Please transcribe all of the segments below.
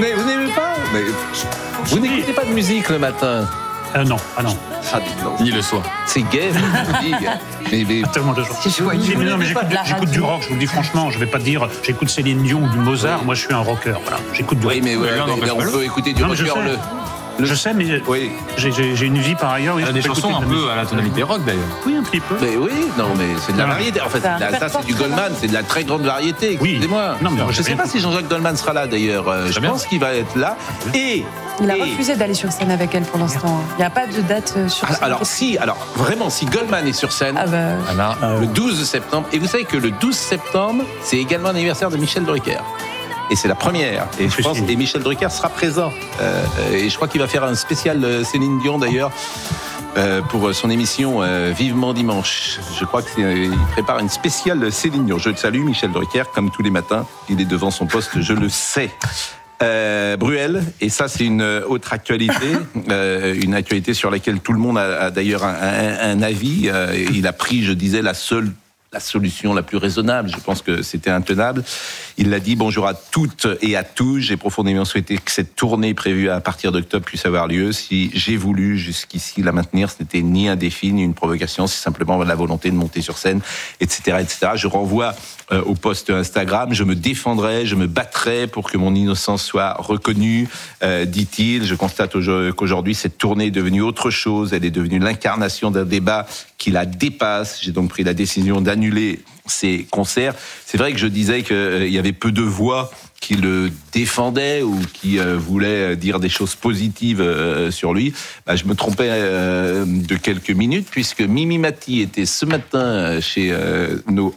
Vous n'aimez pas? Vous n'écoutez pas de musique le matin? Non. Ni le soir. C'est gay, je vous dis. Mais Tellement de gens. Mais j'écoute du rock, je vous le dis franchement. Je ne vais pas dire j'écoute Céline Dion ou du Mozart. Oui. Moi, je suis un rocker. Voilà. J'écoute du rock. Oui, mais on peut écouter du rock. Je sais, mais j'ai une vie par ailleurs. Il y a des chansons un peu à la tonalité rock d'ailleurs. Oui, un petit peu. Mais oui, non, mais c'est de la variété. En fait, ça, c'est du Goldman, c'est de la très grande variété. Excusez-moi. Non, mais je ne sais pas si Jean-Jacques Goldman sera là d'ailleurs. Je pense qu'il va être là. Il a refusé d'aller sur scène avec elle pour l'instant. Il n'y a pas de date sur scène. Alors vraiment, si Goldman est sur scène, le 12 septembre, et vous savez que le 12 septembre, c'est également l'anniversaire de Michel Drucker. Et c'est la première. Et je pense que Michel Drucker sera présent. Et je crois qu'il va faire un spécial Céline Dion d'ailleurs pour son émission Vivement Dimanche. Je crois qu'il prépare une spéciale Céline Dion. Je te salue Michel Drucker, comme tous les matins. Il est devant son poste, je le sais. Bruel, et ça c'est une autre actualité, une actualité sur laquelle tout le monde a d'ailleurs un avis. Il a pris, je disais, la solution la plus raisonnable. Je pense que c'était intenable. Il l'a dit, bonjour à toutes et à tous. J'ai profondément souhaité que cette tournée prévue à partir d'octobre puisse avoir lieu. Si j'ai voulu jusqu'ici la maintenir, ce n'était ni un défi, ni une provocation, c'est simplement la volonté de monter sur scène, etc., etc. Je renvoie au post Instagram. Je me défendrai, je me battrai pour que mon innocence soit reconnue, dit-il. Je constate qu'aujourd'hui, cette tournée est devenue autre chose. Elle est devenue l'incarnation d'un débat qui la dépasse. J'ai donc pris la décision d'annuler ces concerts. C'est vrai que je disais qu'il y avait peu de voix qui le défendaient ou qui voulaient dire des choses positives sur lui. Je me trompais de quelques minutes puisque Mimi Mati était ce matin chez nos...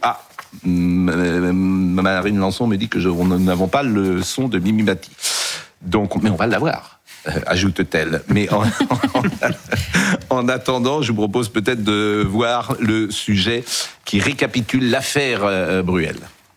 Marine Lançon me dit que nous n'avons pas le son de Mimi Mati. Mais on va l'avoir. Ajoute-t-elle. Mais en attendant, je vous propose peut-être de voir le sujet qui récapitule l'affaire Bruel.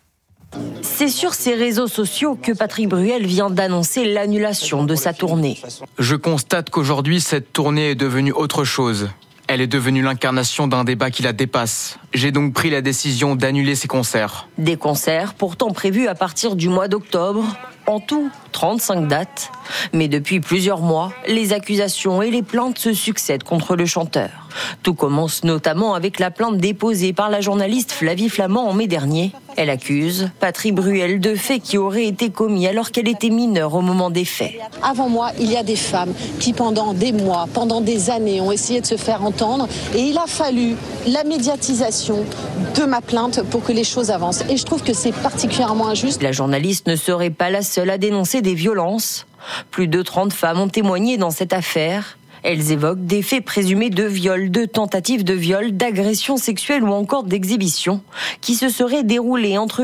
C'est sur ses réseaux sociaux que Patrick Bruel vient d'annoncer l'annulation de sa tournée. Je constate qu'aujourd'hui, cette tournée est devenue autre chose. Elle est devenue l'incarnation d'un débat qui la dépasse. J'ai donc pris la décision d'annuler ces concerts. Des concerts pourtant prévus à partir du mois d'octobre. En tout, 35 dates. Mais depuis plusieurs mois, les accusations et les plaintes se succèdent contre le chanteur. Tout commence notamment avec la plainte déposée par la journaliste Flavie Flament en mai dernier. Elle accuse Patrick Bruel de faits qui auraient été commis alors qu'elle était mineure au moment des faits. Avant moi, il y a des femmes qui pendant des mois, pendant des années ont essayé de se faire entendre et il a fallu la médiatisation de ma plainte pour que les choses avancent. Et je trouve que c'est particulièrement injuste. La journaliste ne serait pas la seule à dénoncer des violences. Plus de 30 femmes ont témoigné dans cette affaire. Elles évoquent des faits présumés de viol, de tentatives de viol, d'agression sexuelle ou encore d'exhibition qui se seraient déroulés entre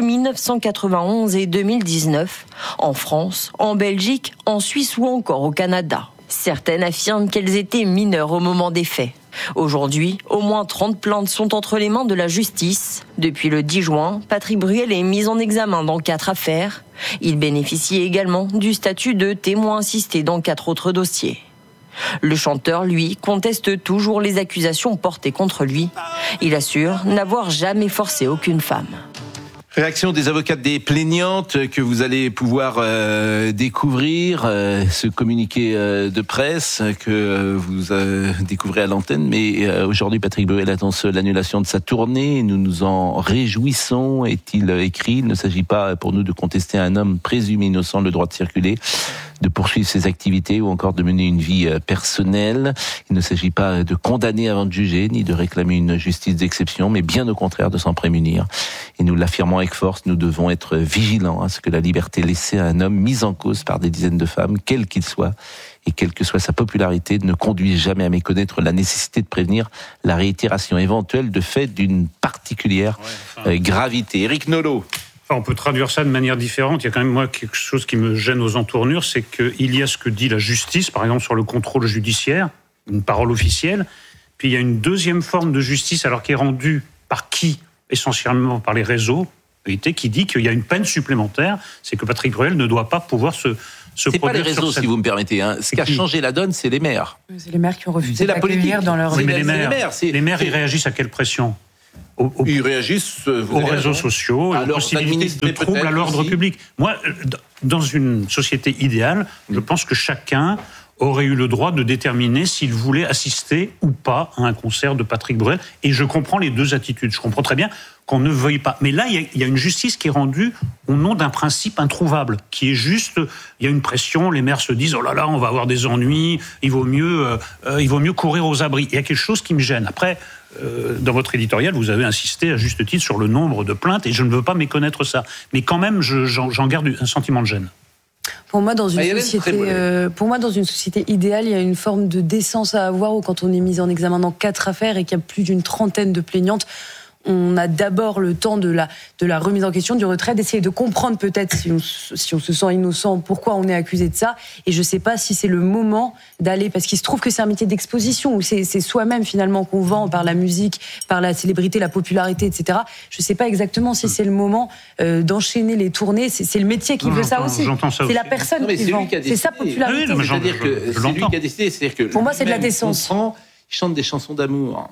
1991 et 2019 en France, en Belgique, en Suisse ou encore au Canada. Certaines affirment qu'elles étaient mineures au moment des faits. Aujourd'hui, au moins 30 plaintes sont entre les mains de la justice. Depuis le 10 juin, Patrick Bruel est mis en examen dans 4 affaires. Il bénéficie également du statut de témoin assisté dans 4 autres dossiers. Le chanteur, lui, conteste toujours les accusations portées contre lui. Il assure n'avoir jamais forcé aucune femme. Réaction des avocates des plaignantes que vous allez pouvoir découvrir, ce communiqué de presse que vous découvrez à l'antenne. Mais aujourd'hui, Patrick Bruel annonce l'annulation de sa tournée. Nous nous en réjouissons, est-il écrit. Il ne s'agit pas pour nous de contester à un homme présumé innocent le droit de circuler, de poursuivre ses activités ou encore de mener une vie personnelle. Il ne s'agit pas de condamner avant de juger, ni de réclamer une justice d'exception, mais bien au contraire de s'en prémunir. Et nous l'affirmons avec force, nous devons être vigilants à ce que la liberté laissée à un homme mis en cause par des dizaines de femmes, quel qu'il soit, et quelle que soit sa popularité, ne conduise jamais à méconnaître la nécessité de prévenir la réitération éventuelle de faits d'une particulière gravité. Éric Nolot. Enfin, on peut traduire ça de manière différente. Il y a quand même, moi, quelque chose qui me gêne aux entournures, c'est qu'il y a ce que dit la justice, par exemple sur le contrôle judiciaire, une parole officielle, puis il y a une deuxième forme de justice, alors qui est rendue par qui ? Essentiellement par les réseaux, qui dit qu'il y a une peine supplémentaire, c'est que Patrick Bruel ne doit pas pouvoir se c'est pas les réseaux, si vous me permettez. Ce qui a changé la donne, c'est les maires. C'est les maires qui ont refusé d'accueillir dans leur... Oui, mais les maires, ils réagissent à quelle pression ? Ils réagissent aux réseaux sociaux, et aux possibilités de troubles à l'ordre public. Moi, dans une société idéale, je pense que chacun aurait eu le droit de déterminer s'il voulait assister ou pas à un concert de Patrick Bruel. Et je comprends les deux attitudes. Je comprends très bien qu'on ne veuille pas. Mais là, il y a une justice qui est rendue au nom d'un principe introuvable, qui est juste, il y a une pression, les maires se disent « Oh là là, on va avoir des ennuis, il vaut mieux courir aux abris ». Il y a quelque chose qui me gêne. Après, dans votre éditorial, vous avez insisté à juste titre sur le nombre de plaintes, et je ne veux pas méconnaître ça. Mais quand même, j'en garde un sentiment de gêne. Pour moi, dans une société idéale, il y a une forme de décence à avoir où quand on est mis en examen dans 4 affaires et qu'il y a plus d'une trentaine de plaignantes, on a d'abord le temps de la remise en question, du retrait, d'essayer de comprendre peut-être si on se sent innocent, pourquoi on est accusé de ça. Et je ne sais pas si c'est le moment d'aller, parce qu'il se trouve que c'est un métier d'exposition où c'est soi-même finalement qu'on vend par la musique, par la célébrité, la popularité, etc. Je ne sais pas exactement si c'est le moment d'enchaîner les tournées. C'est le métier qui veut ça aussi. C'est la personne qui vend. C'est sa popularité. C'est-à-dire que c'est lui qui a décidé. C'est-à-dire que pour moi, c'est de la décence. Il chante des chansons d'amour.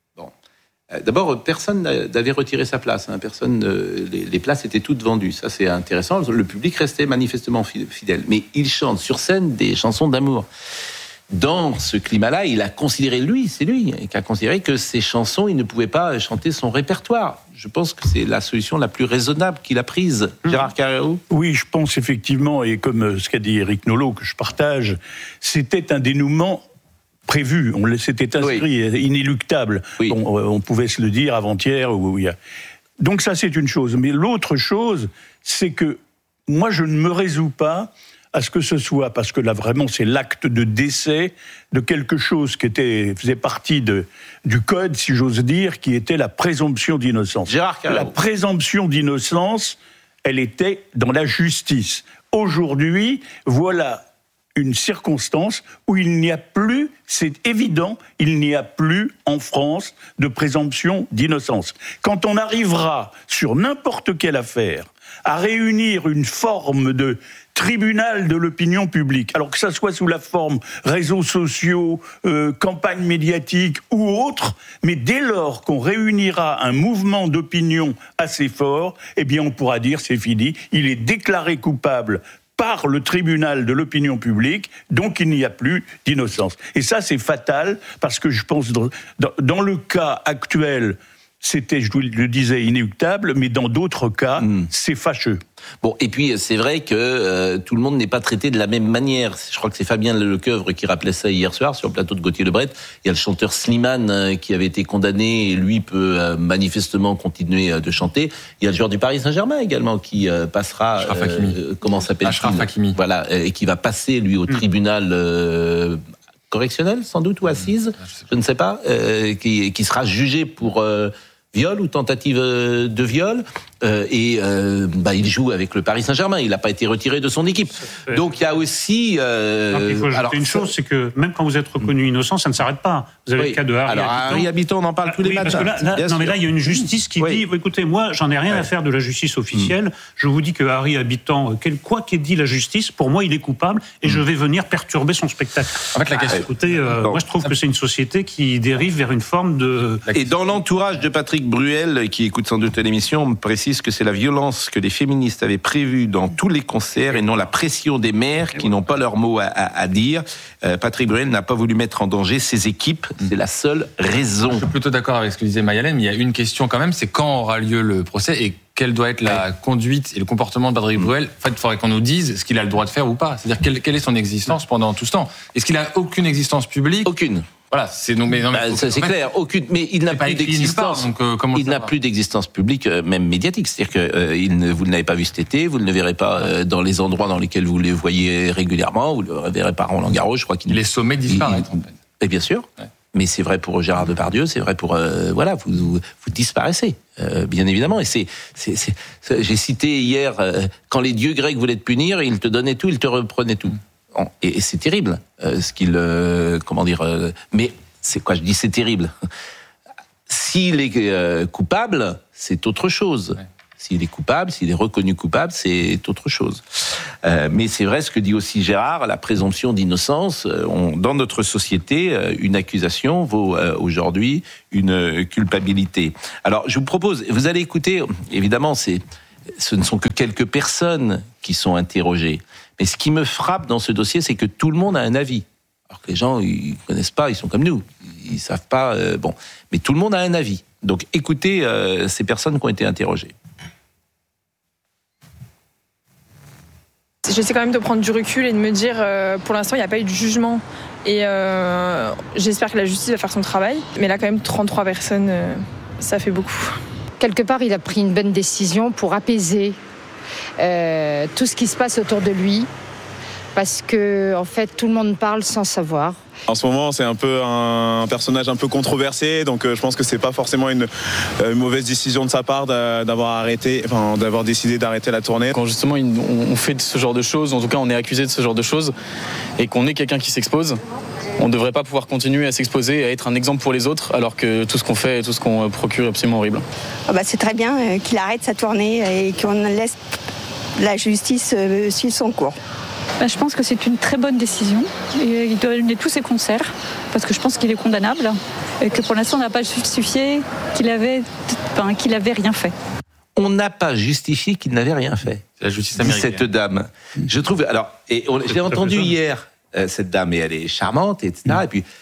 D'abord, personne n'avait retiré sa place. Personne, les places étaient toutes vendues. Ça, c'est intéressant. Le public restait manifestement fidèle. Mais il chante sur scène des chansons d'amour. Dans ce climat-là, il a considéré, c'est lui qui a considéré que ces chansons, il ne pouvait pas chanter son répertoire. Je pense que c'est la solution la plus raisonnable qu'il a prise. Gérard Carreau ? Oui, je pense effectivement, et comme ce qu'a dit Éric Nolot, que je partage, c'était un dénouement prévu, c'était inscrit, inéluctable. Oui. On pouvait se le dire avant-hier. Donc ça, c'est une chose. Mais l'autre chose, c'est que moi, je ne me résous pas à ce que ce soit, parce que là, vraiment, c'est l'acte de décès de quelque chose qui faisait partie du code, si j'ose dire, qui était la présomption d'innocence. Gérard Carreau. La présomption d'innocence, elle était dans la justice. Aujourd'hui, voilà une circonstance où il n'y a plus, c'est évident, il n'y a plus en France de présomption d'innocence. Quand on arrivera sur n'importe quelle affaire à réunir une forme de tribunal de l'opinion publique, alors que ça soit sous la forme réseaux sociaux, campagne médiatique ou autre, mais dès lors qu'on réunira un mouvement d'opinion assez fort, eh bien on pourra dire c'est fini, il est déclaré coupable par le tribunal de l'opinion publique, donc il n'y a plus d'innocence. Et ça, c'est fatal, parce que je pense, dans le cas actuel, c'était, je le disais, inéluctable, mais dans d'autres cas, c'est fâcheux. Bon, et puis c'est vrai que tout le monde n'est pas traité de la même manière. Je crois que c'est Fabien Lecoeuvre qui rappelait ça hier soir sur le plateau de Gauthier Lebret. Il y a le chanteur Slimane qui avait été condamné et lui peut manifestement continuer de chanter. Il y a le joueur du Paris Saint-Germain également qui passera. Achraf Hakimi. Comment s'appelle-t-il ? Achraf Hakimi. Voilà, et qui va passer lui au tribunal correctionnel sans doute ou assise, je ne sais pas, qui sera jugé pour viol ou tentative de viol, il joue avec le Paris Saint-Germain, il n'a pas été retiré de son équipe. Donc il y a aussi... il faut ajouter une chose, c'est que même quand vous êtes reconnu innocent, ça ne s'arrête pas. Vous avez le cas de Harry Habitant, on en parle tous les matins. Mais là, il y a une justice qui dit, écoutez, moi, j'en ai rien à faire de la justice officielle, je vous dis que Harry Habitant, quoi qu'ait dit la justice, pour moi, il est coupable, et je vais venir perturber son spectacle. En fait, la question... Écoutez, moi, je trouve que c'est une société qui dérive vers une forme de... Et dans l'entourage de Patrick Bruel, qui écoute sans doute l'émission, on me précise que c'est la violence que les féministes avaient prévue dans tous les concerts et non la pression des maires qui n'ont pas leur mot à dire. Patrick Bruel n'a pas voulu mettre en danger ses équipes, c'est la seule raison. Je suis plutôt d'accord avec ce que disait Mayalem, mais il y a une question quand même, c'est quand aura lieu le procès et quelle doit être la conduite et le comportement de Patrick Bruel. En fait, il faudrait qu'on nous dise ce qu'il a le droit de faire ou pas. C'est-à-dire quelle est son existence pendant tout ce temps. Est-ce qu'il a aucune existence publique ? Aucune. Voilà, c'est c'est clair, aucune. Mais il n'a plus d'existence. Il n'a plus d'existence publique, même médiatique. C'est-à-dire que vous ne l'avez pas vu cet été, vous ne le verrez pas dans les endroits dans lesquels vous le voyez régulièrement. Vous ne le verrez pas à Roland-Garros, je crois qu'il. Les sommets disparaissent. En fait. Et bien sûr. Ouais. Mais c'est vrai pour Gérard Depardieu, c'est vrai pour vous disparaissez, bien évidemment. Et j'ai cité hier quand les dieux grecs voulaient te punir, ils te donnaient tout, ils te reprenaient tout. Et c'est terrible, ce qu'il... mais c'est quoi, je dis c'est terrible. S'il est coupable, c'est autre chose. Ouais. S'il est coupable, s'il est reconnu coupable, c'est autre chose. Mais c'est vrai ce que dit aussi Gérard, la présomption d'innocence. Dans notre société, une accusation vaut aujourd'hui une culpabilité. Alors, je vous propose, vous allez écouter, évidemment, ce ne sont que quelques personnes qui sont interrogées. Mais ce qui me frappe dans ce dossier, c'est que tout le monde a un avis. Alors que les gens, ils connaissent pas, ils sont comme nous. Ils savent pas, Mais tout le monde a un avis. Donc écoutez ces personnes qui ont été interrogées. J'essaie quand même de prendre du recul et de me dire, pour l'instant, il n'y a pas eu de jugement. Et j'espère que la justice va faire son travail. Mais là, quand même, 33 personnes, ça fait beaucoup. Quelque part, il a pris une bonne décision pour apaiser tout ce qui se passe autour de lui. Parce que, en fait, tout le monde parle sans savoir. En ce moment, c'est un peu un personnage un peu controversé, donc je pense que c'est pas forcément une mauvaise décision de sa part d'avoir décidé d'arrêter la tournée. Quand justement on fait ce genre de choses, en tout cas on est accusé de ce genre de choses, et qu'on est quelqu'un qui s'expose, on ne devrait pas pouvoir continuer à s'exposer et à être un exemple pour les autres, alors que tout ce qu'on fait et tout ce qu'on procure est absolument horrible. C'est très bien qu'il arrête sa tournée et qu'on laisse la justice suivre son cours. Je pense que c'est une très bonne décision. Et il doit donner tous ses concerts, parce que je pense qu'il est condamnable et que pour l'instant on n'a pas justifié qu'il avait rien fait. On n'a pas justifié qu'il n'avait rien fait. C'est la justice américaine. Cette dame. Je trouve. Alors, je l'ai entendue hier, cette dame, et elle est charmante, etc. Et puis,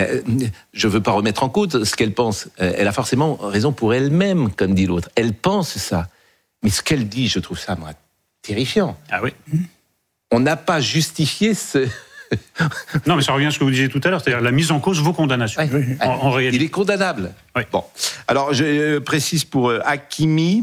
je veux pas remettre en cause ce qu'elle pense. Elle a forcément raison pour elle-même, comme dit l'autre. Elle pense ça. Mais ce qu'elle dit, je trouve ça, moi, terrifiant. Ah oui. On n'a pas justifié ce... Non, mais ça revient à ce que vous disiez tout à l'heure, c'est-à-dire la mise en cause vaut condamnation. En réalité. Il est condamnable. Oui. Bon. Alors, je précise pour Hakimi,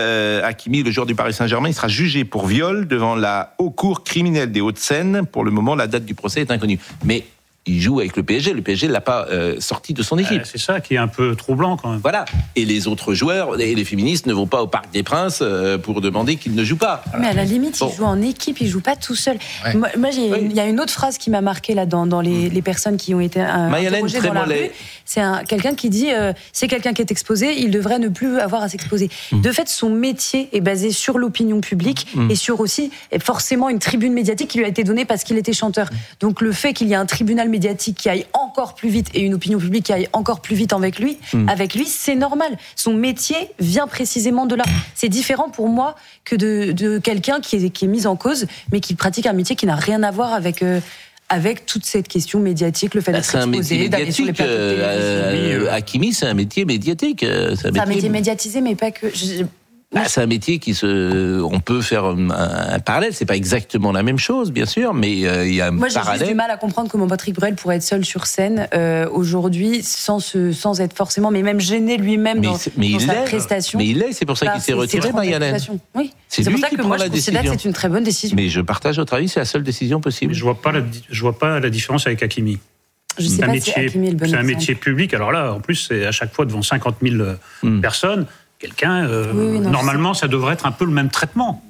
le joueur du Paris Saint-Germain, il sera jugé pour viol devant la Haute Cour criminelle des Hauts-de-Seine. Pour le moment, la date du procès est inconnue. Mais il joue avec le PSG. Le PSG ne l'a pas sorti de son équipe. C'est ça qui est un peu troublant quand même. Voilà. Et les autres joueurs et les féministes ne vont pas au Parc des Princes pour demander qu'il ne joue pas. Mais à la limite, il joue en équipe, il joue pas tout seul. Ouais. Moi, il y a une autre phrase qui m'a marquée là dans les personnes qui ont été interrogées dans la rue. C'est quelqu'un qui dit c'est quelqu'un qui est exposé, il devrait ne plus avoir à s'exposer. De fait, son métier est basé sur l'opinion publique et sur aussi forcément une tribune médiatique qui lui a été donnée parce qu'il était chanteur. Donc le fait qu'il y ait un tribunal médiatique qui aille encore plus vite et une opinion publique qui aille encore plus vite avec lui, c'est normal. Son métier vient précisément de là. C'est différent pour moi que de quelqu'un qui est mis en cause, mais qui pratique un métier qui n'a rien à voir avec toute cette question médiatique, le fait d'être exposé, d'aller sur les plateaux de télévision. Hakimi, c'est un métier médiatique. C'est un métier médiatisé, mais pas que... c'est un métier on peut faire un parallèle. C'est pas exactement la même chose, bien sûr, mais il y a un parallèle. Moi, j'ai juste du mal à comprendre comment Patrick Bruel pourrait être seul sur scène aujourd'hui, sans être forcément, mais même gêné lui-même dans sa prestation. Mais il l'est, c'est pour ça qu'il s'est retiré, Marie-Hélène. Oui, c'est pour lui ça qui que prend moi, la je décision. considère que c'est une très bonne décision. Mais je partage votre avis, c'est la seule décision possible. Je vois pas la différence avec Hakimi. Je sais pas si Hakimi est le bon exemple. C'est un métier public. Alors là, en plus, c'est à chaque fois devant 50 000 personnes. Quelqu'un, normalement, ça devrait être un peu le même traitement.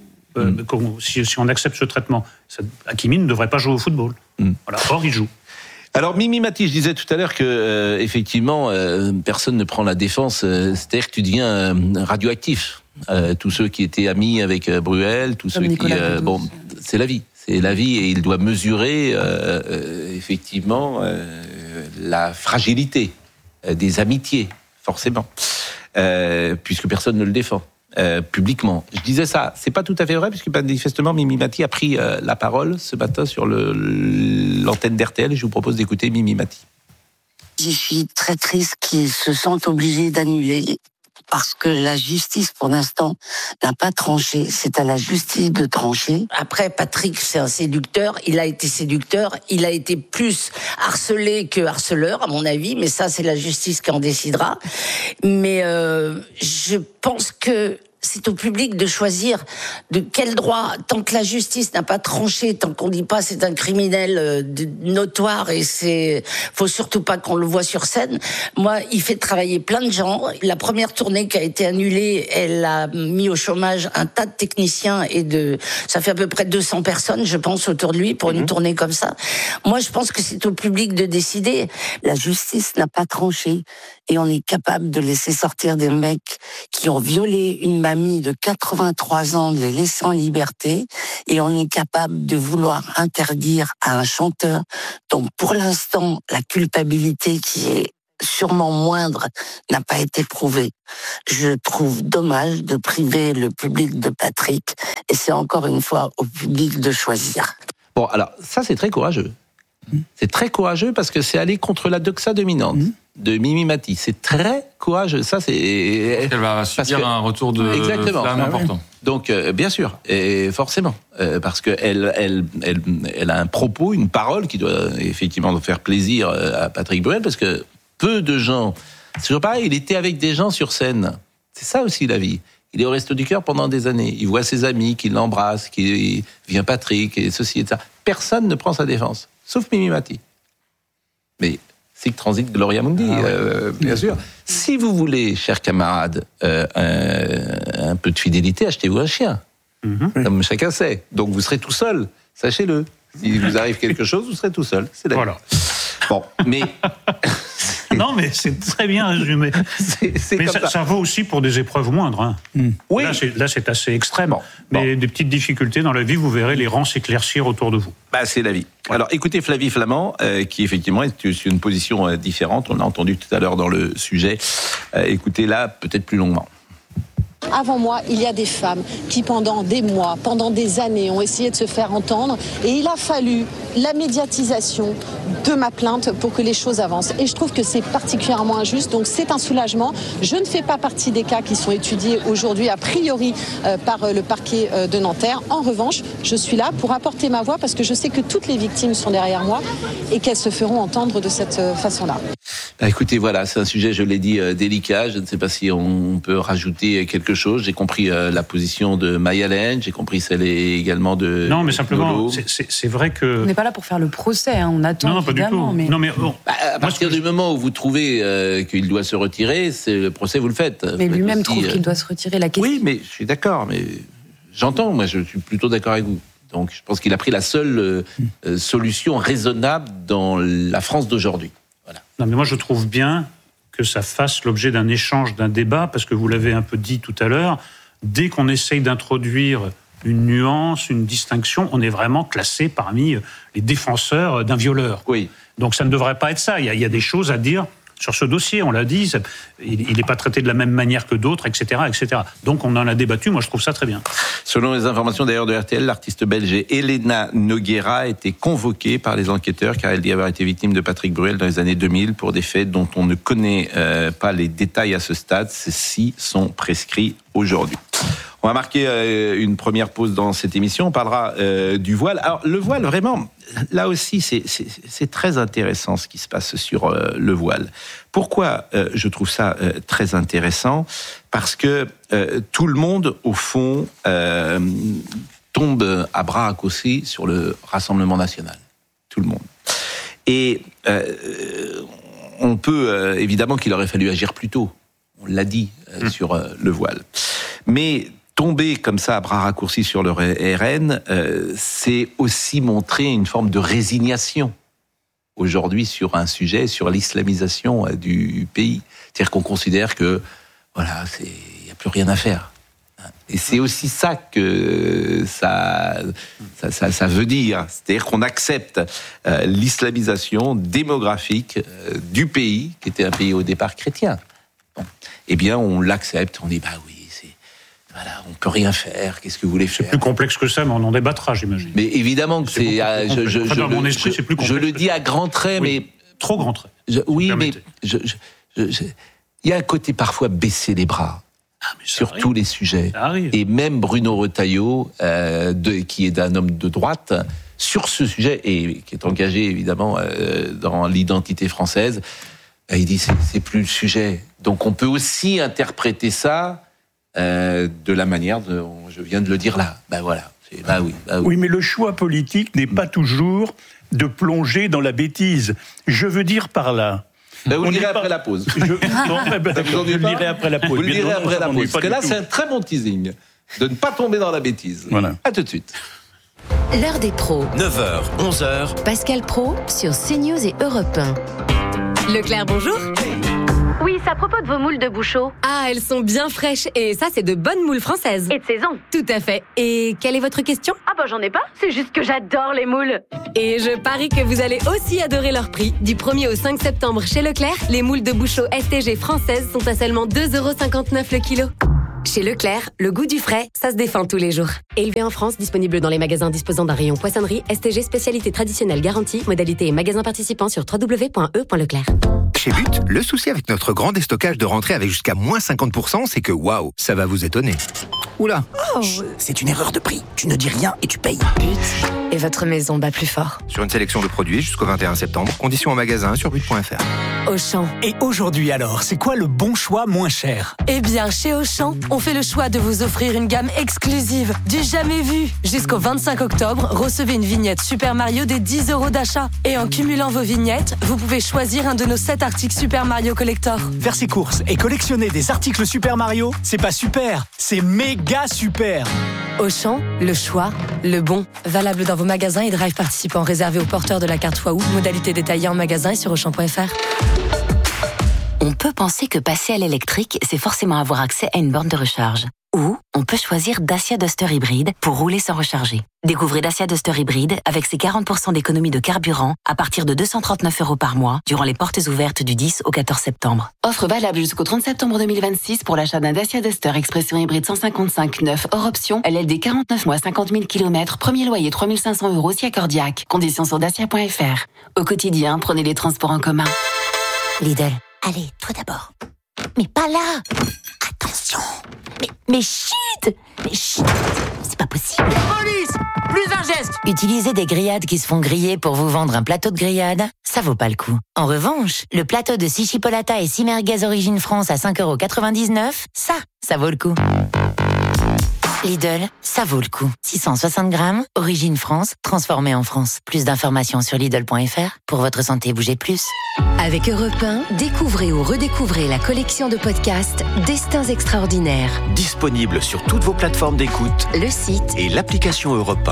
Si on accepte ce traitement, Hakimi ne devrait pas jouer au football. Voilà. Or, il joue. Alors, Mimi Mati, je disais tout à l'heure que, effectivement, personne ne prend la défense. C'est-à-dire que tu deviens radioactif. Tous ceux qui étaient amis avec Bruel, tous ceux qui... c'est la vie. C'est la vie et il doit mesurer, effectivement, la fragilité des amitiés, forcément. Puisque personne ne le défend publiquement. Je disais ça, c'est pas tout à fait vrai, puisque manifestement Mimi Mati a pris la parole ce matin sur l'antenne d'RTL, et je vous propose d'écouter Mimi Mati. Je suis très triste qu'ils se sentent obligés d'annuler, parce que la justice, pour l'instant, n'a pas tranché. C'est à la justice de trancher. Après, Patrick, c'est un séducteur. Il a été séducteur. Il a été plus harcelé que harceleur, à mon avis. Mais ça, c'est la justice qui en décidera. Mais je pense que c'est au public de choisir de quel droit, tant que la justice n'a pas tranché, tant qu'on dit pas c'est un criminel notoire et faut surtout pas qu'on le voit sur scène. Moi, il fait travailler plein de gens. La première tournée qui a été annulée, elle a mis au chômage un tas de techniciens ça fait à peu près 200 personnes, je pense, autour de lui pour une tournée comme ça. Moi, je pense que c'est au public de décider. La justice n'a pas tranché et on est capable de laisser sortir des mecs qui ont violé une mamie de 83 ans, de les laisser en liberté, et on est capable de vouloir interdire à un chanteur dont pour l'instant la culpabilité qui est sûrement moindre, n'a pas été prouvé. Je trouve dommage de priver le public de Patrick, et c'est encore une fois au public de choisir. Bon, alors, ça, c'est très courageux. C'est très courageux parce que c'est aller contre la doxa dominante de Mimi Mati. C'est très courageux. Ça, c'est... Elle va subir un retour de flamme important. Donc, bien sûr, et forcément, parce qu'elle a un propos, une parole qui doit effectivement faire plaisir à Patrick Bruel, parce que peu de gens... C'est toujours pareil, il était avec des gens sur scène. C'est ça aussi la vie. Il est au Resto du Cœur pendant des années. Il voit ses amis qui l'embrassent, qui vient Patrick, et ceci et ça. Personne ne prend sa défense, sauf Mimi Mati. Mais Sic transit Gloria Mundi, bien sûr. Si vous voulez, chers camarades, un peu de fidélité, achetez-vous un chien. Comme chacun sait. Donc vous serez tout seul, sachez-le. Si vous arrive quelque chose, vous serez tout seul. C'est la vie. Bon, mais... Non, mais c'est très bien résumé. Mais ça vaut aussi pour des épreuves moindres. Hein. Oui. Là, c'est assez extrême. Mais des petites difficultés dans la vie, vous verrez les rangs s'éclaircir autour de vous. Bah, c'est la vie. Alors, écoutez Flavie Flament, qui effectivement est sur une position différente. On l'a entendu tout à l'heure dans le sujet. Écoutez-la peut-être plus longuement. Avant moi, il y a des femmes qui, pendant des mois, pendant des années, ont essayé de se faire entendre. Et il a fallu la médiatisation de ma plainte pour que les choses avancent. Et je trouve que c'est particulièrement injuste. Donc c'est un soulagement. Je ne fais pas partie des cas qui sont étudiés aujourd'hui, a priori, par le parquet de Nanterre. En revanche, je suis là pour apporter ma voix parce que je sais que toutes les victimes sont derrière moi et qu'elles se feront entendre de cette façon-là. Bah, écoutez, voilà, c'est un sujet, je l'ai dit, délicat. Je ne sais pas si on peut rajouter quelque chose. J'ai compris la position de Mayalène, j'ai compris celle également de... Non, mais simplement, c'est vrai que... On n'est pas là pour faire le procès, hein. On attend non, évidemment. Pas du tout. Mais... Non, mais bon. À partir du moment où vous trouvez qu'il doit se retirer, c'est le procès, vous le faites. Mais lui-même trouve qu'il doit se retirer. La question... Oui, mais je suis d'accord, mais j'entends, moi je suis plutôt d'accord avec vous. Donc je pense qu'il a pris la seule solution raisonnable dans la France d'aujourd'hui. Voilà. Non, mais moi je trouve bien que ça fasse l'objet d'un échange, d'un débat, parce que vous l'avez un peu dit tout à l'heure, dès qu'on essaye d'introduire une nuance, une distinction, on est vraiment classé parmi les défenseurs d'un violeur. Oui. Donc ça ne devrait pas être ça. Il y a des choses à dire sur ce dossier, on l'a dit, il n'est pas traité de la même manière que d'autres, etc., etc. Donc on en a débattu, moi je trouve ça très bien. Selon les informations d'ailleurs de RTL, l'artiste belge Elena Nogueira a été convoquée par les enquêteurs car elle dit avoir été victime de Patrick Bruel dans les années 2000 pour des faits dont on ne connaît pas les détails à ce stade. Ceux-ci sont prescrits aujourd'hui. On va marquer une première pause dans cette émission. On parlera du voile. Alors, le voile, vraiment, là aussi, c'est très intéressant ce qui se passe sur le voile. Pourquoi je trouve ça très intéressant ? Parce que tout le monde, au fond, tombe à bras raccourcis sur le Rassemblement national. Tout le monde. Et on peut, évidemment, qu'il aurait fallu agir plus tôt. On l'a dit sur le voile. Mais tomber comme ça à bras raccourcis sur le RN, c'est aussi montrer une forme de résignation aujourd'hui sur un sujet, sur l'islamisation du pays. C'est-à-dire qu'on considère que, voilà, il n'y a plus rien à faire. Et c'est aussi ça que ça veut dire. C'est-à-dire qu'on accepte l'islamisation démographique du pays, qui était un pays au départ chrétien. Bon. Eh bien, on l'accepte, on dit, bah oui, voilà, on peut rien faire. Qu'est-ce que vous voulez faire ? C'est plus complexe que ça, mais on en débattra, j'imagine. Mais évidemment que c'est. Dans mon esprit, c'est plus complexe. Je le dis à grands traits, oui, mais trop grands traits. Oui, mais il y a un côté parfois baisser les bras sur tous les sujets. Et même Bruno Retailleau, qui est un homme de droite, sur ce sujet et qui est engagé évidemment dans l'identité française, il dit c'est plus le sujet. Donc on peut aussi interpréter ça. De la manière dont je viens de le dire là. Ben voilà. Oui. Oui, mais le choix politique n'est pas toujours de plonger dans la bêtise. Je veux dire par là. Vous le direz après la pause. Je le dirai après la pause. Vous le direz après la pause. Parce que là, c'est un très bon teasing de ne pas tomber dans la bêtise. Voilà. À tout de suite. L'heure des pros. 9h, 11h. Pascal Praud sur CNews et Europe 1. Leclerc, bonjour. Oui, c'est à propos de vos moules de Bouchot. Ah, elles sont bien fraîches. Et ça, c'est de bonnes moules françaises. Et de saison. Tout à fait. Et quelle est votre question? Ah bah j'en ai pas, c'est juste que j'adore les moules. Et je parie que vous allez aussi adorer leur prix. Du 1er au 5 septembre chez Leclerc, les moules de Bouchot STG françaises sont à seulement 2,59 € le kilo. Chez Leclerc, le goût du frais, ça se défend tous les jours. Élevé en France, disponible dans les magasins disposant d'un rayon poissonnerie, STG spécialité traditionnelle garantie, modalité et magasins participants sur www.e.leclerc. Chez But, le souci avec notre grand déstockage de rentrée avec jusqu'à moins 50%, c'est que waouh, ça va vous étonner. Oula. Oh, c'est une erreur de prix. Tu ne dis rien et tu payes. But. Et votre maison bat plus fort. Sur une sélection de produits jusqu'au 21 septembre. Conditions en magasin sur but.fr. Auchan. Et aujourd'hui alors, c'est quoi le bon choix moins cher? Eh bien, chez Auchan, on fait le choix de vous offrir une gamme exclusive, du jamais vu. Jusqu'au 25 octobre, recevez une vignette Super Mario des 10 € d'achat. Et en cumulant vos vignettes, vous pouvez choisir un de nos 7 articles Super Mario Collector. Faire ses courses et collectionner des articles Super Mario, c'est pas super, c'est méga super. Auchan, le choix, le bon. Valable dans vos magasins et drive participants réservés aux porteurs de la carte Waouh. Modalité détaillée en magasin et sur auchan.fr. On peut penser que passer à l'électrique, c'est forcément avoir accès à une borne de recharge. Ou on peut choisir Dacia Duster Hybride pour rouler sans recharger. Découvrez Dacia Duster Hybride avec ses 40% d'économie de carburant à partir de 239 € par mois durant les portes ouvertes du 10 au 14 septembre. Offre valable jusqu'au 30 septembre 2026 pour l'achat d'un Dacia Duster Expression Hybride 155 neuf hors option, LLD 49 mois 50 000 km, premier loyer 3 500 € si accordiaque. Conditions sur dacia.fr. Au quotidien, prenez les transports en commun. Lidl. Allez, toi d'abord. Mais pas là. Attention. Mais chut. C'est pas possible. Police, plus un geste. Utiliser des grillades qui se font griller pour vous vendre un plateau de grillade, ça vaut pas le coup. En revanche, le plateau de 6 chipolata et 6 merguez Origine France à 5,99 €, ça vaut le coup. Lidl, ça vaut le coup. 660 grammes, Origine France, transformé en France. Plus d'informations sur Lidl.fr. Pour votre santé, bougez plus. Avec Europe 1, découvrez ou redécouvrez la collection de podcasts Destins extraordinaires. Disponible sur toutes vos plateformes d'écoute, le site et l'application Europe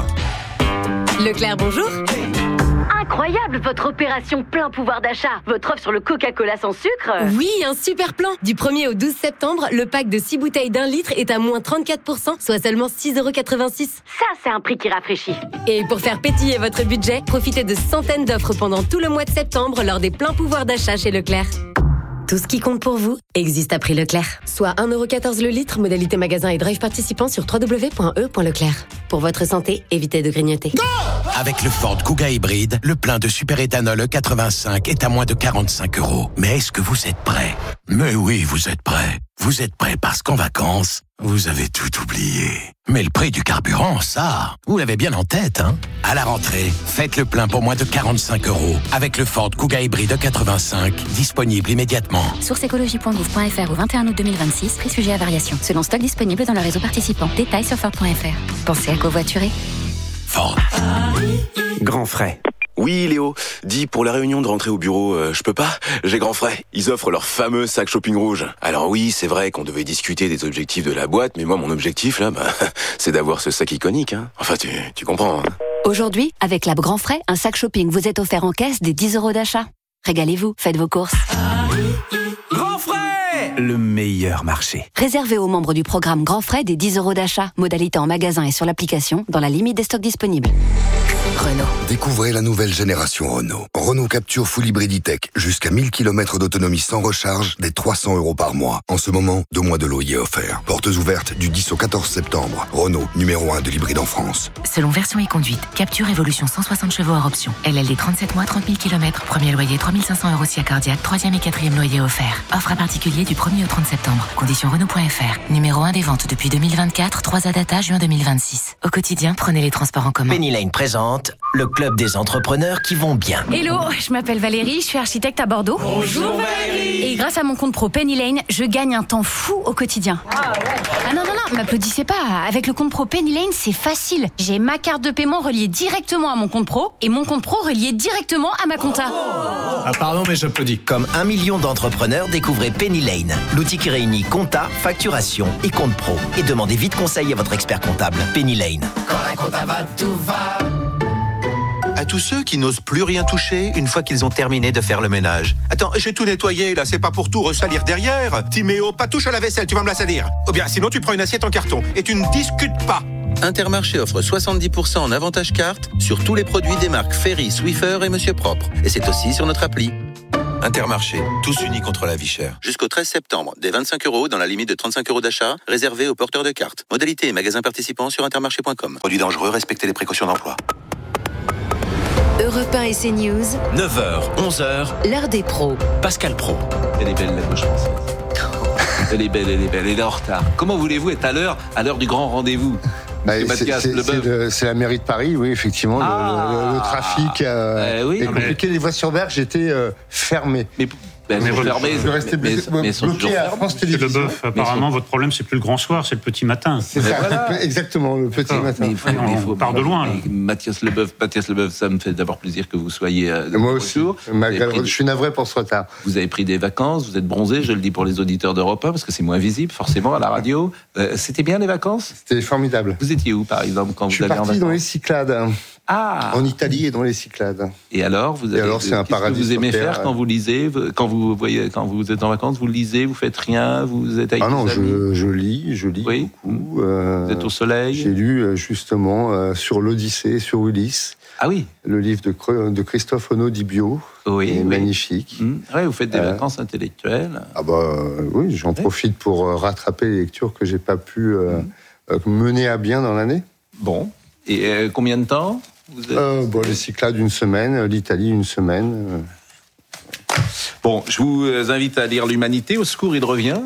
1. Leclerc, bonjour. Incroyable votre opération plein pouvoir d'achat. Votre offre sur le Coca-Cola sans sucre. Oui, un super plan. Du 1er au 12 septembre, le pack de 6 bouteilles d'1 litre est à moins 34%, soit seulement 6,86 €. Ça, c'est un prix qui rafraîchit. Et pour faire pétiller votre budget, profitez de centaines d'offres pendant tout le mois de septembre lors des pleins pouvoirs d'achat chez Leclerc. Tout ce qui compte pour vous existe à prix Leclerc. Soit 1,14 € le litre, modalité magasin et drive participant sur www.e.leclerc. Pour votre santé, évitez de grignoter. Avec le Ford Kuga hybride, le plein de superéthanol E85 est à moins de 45 €. Mais est-ce que vous êtes prêts? Mais oui, vous êtes prêts. Vous êtes prêts parce qu'en vacances, vous avez tout oublié. Mais le prix du carburant, ça, vous l'avez bien en tête, hein? À la rentrée, faites le plein pour moins de 45 € avec le Ford Kuga hybride E85, disponible immédiatement. Source écologie.gouv.fr au 21 août 2026, prix sujet à variation. Selon stock disponible dans le réseau participant. Détails sur Ford.fr. Pensez à covoiturer. Ford. Grand frais. Oui, Léo. Dis, pour la réunion de rentrée au bureau, je peux pas? J'ai grand frais. Ils offrent leur fameux sac shopping rouge. Alors oui, c'est vrai qu'on devait discuter des objectifs de la boîte, mais moi, mon objectif, là, c'est d'avoir ce sac iconique, hein. Enfin, tu comprends, hein. Aujourd'hui, avec l'app Grand Frais, un sac shopping vous est offert en caisse des 10 € d'achat. Régalez-vous, faites vos courses. Grand frais! Le meilleur marché. Réservé aux membres du programme Grand Frais des 10 € d'achat. Modalité en magasin et sur l'application, dans la limite des stocks disponibles. Renault. Découvrez la nouvelle génération Renault. Renault Capture Full Hybrid E-Tech. Jusqu'à 1000 km d'autonomie sans recharge, dès 300 € par mois. En ce moment, 2 mois de loyer offerts. Portes ouvertes du 10 au 14 septembre. Renault, numéro 1 de l'hybride en France. Selon version et conduite, Capture Évolution 160 chevaux hors option. LLD 37 mois, 30 000 km. Premier loyer 3 500 € si accordiaque. 3e et 4e loyer offert. Offre à particulier du 1er au 30 septembre. Conditions Renault.fr. Numéro 1 des ventes depuis 2024. 3 data juin 2026. Au quotidien, prenez les transports en commun. Penny Lane présente le club des entrepreneurs qui vont bien. Hello, je m'appelle Valérie, je suis architecte à Bordeaux. Bonjour Valérie. Et grâce à mon compte pro Penny Lane, je gagne un temps fou au quotidien. Ah non, m'applaudissez pas. Avec le compte pro Penny Lane, c'est facile. J'ai ma carte de paiement reliée directement à mon compte pro et mon compte pro relié directement à ma compta. Ah pardon, mais j'applaudis. Comme 1 million d'entrepreneurs, découvrez Penny Lane, l'outil qui réunit compta, facturation et compte pro. Et demandez vite conseil à votre expert comptable. Penny Lane. Quand un compta va, tout va. à tous ceux qui n'osent plus rien toucher une fois qu'ils ont terminé de faire le ménage. Attends, j'ai tout nettoyé, là, c'est pas pour tout ressalir derrière. Timéo, pas touche à la vaisselle, tu vas me la salir. Ou bien, sinon tu prends une assiette en carton et tu ne discutes pas. Intermarché offre 70% en avantage carte sur tous les produits des marques Ferry, Swiffer et Monsieur Propre. Et c'est aussi sur notre appli. Intermarché, tous unis contre la vie chère. Jusqu'au 13 septembre, des 25 € dans la limite de 35 € d'achat, réservés aux porteurs de cartes. Modalités et magasins participants sur intermarché.com. Produits dangereux, respectez les précautions d'emploi. Europe 1 et CNews, 9h, 11h, l'heure des pros. Pascal Pro. Elle est belle, la gauche française. Elle est belle, elle est en retard. Comment voulez-vous être à l'heure du grand rendez-vous? C'est la mairie de Paris, oui, effectivement. Le trafic est compliqué. Les voies sur berge étaient fermées. Je restais bloqué à France Télévisions. Leboeuf, apparemment, votre problème, c'est plus le grand soir, c'est le petit matin. C'est ça, voilà. Exactement, le petit matin. On part de loin. Mathias Leboeuf, ça me fait d'abord plaisir que vous soyez moi aussi. Je suis navré pour ce retard. Vous avez pris des vacances, vous êtes bronzé, je le dis pour les auditeurs d'Europe 1, parce que c'est moins visible, forcément, à la radio. C'était bien les vacances? C'était formidable. Vous étiez où, par exemple, quand vous alliez en vacances? Je suis parti dans les Cyclades. En Italie et dans les Cyclades. Et alors, c'est un paradis. Que vous aimez faire quand vous lisez, quand vous êtes en vacances, vous lisez, vous faites rien, vous êtes avec des amis? Je lis beaucoup. Vous êtes au soleil? J'ai lu justement sur l'Odyssée, sur Ulysse. Ah oui. Le livre de Christophe Onodibio. Oui, magnifique. Oui, vous faites des vacances intellectuelles. Oui, j'en profite pour rattraper les lectures que j'ai pas pu mener à bien dans l'année. Bon. Et combien de temps? Les Cyclades une semaine, l'Italie une semaine. Bon, je vous invite à lire l'Humanité. Au secours, il revient.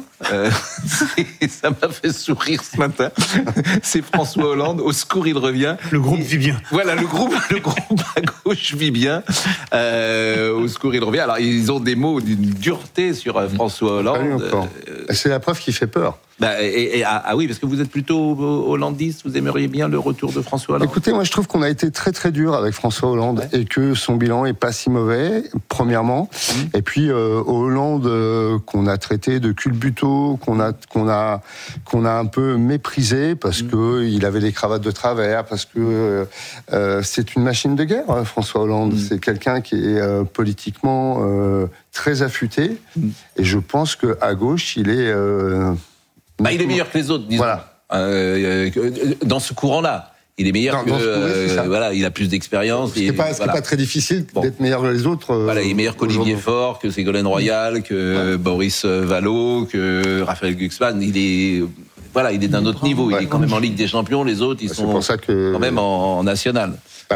Ça m'a fait sourire ce matin. C'est François Hollande. Au secours, il revient. Le groupe vit bien. Voilà, le groupe à gauche vit bien. Au secours, il revient. Alors, ils ont des mots d'une dureté sur François Hollande. C'est la preuve qui fait peur. Oui, parce que vous êtes plutôt hollandiste, vous aimeriez bien le retour de François Hollande? Écoutez, moi je trouve qu'on a été très très dur avec François Hollande et que son bilan est pas si mauvais, premièrement. Et puis Hollande qu'on a traité de culbuto, qu'on a un peu méprisé parce que il avait des cravates de travers, parce que c'est une machine de guerre, François Hollande. C'est quelqu'un qui est politiquement très affûté et je pense que à gauche il est il est meilleur que les autres, disons. Voilà. Dans ce courant-là. Il est meilleur il a plus d'expérience. C'est pas très difficile d'être meilleur que les autres. Il est meilleur qu'Olivier Faure, que Ségolène Royal, que Boris Vallaud, que Raphaël Glucksmann. Il est d'un autre niveau. Il est quand même en Ligue des Champions. Les autres, ils sont quand même en national.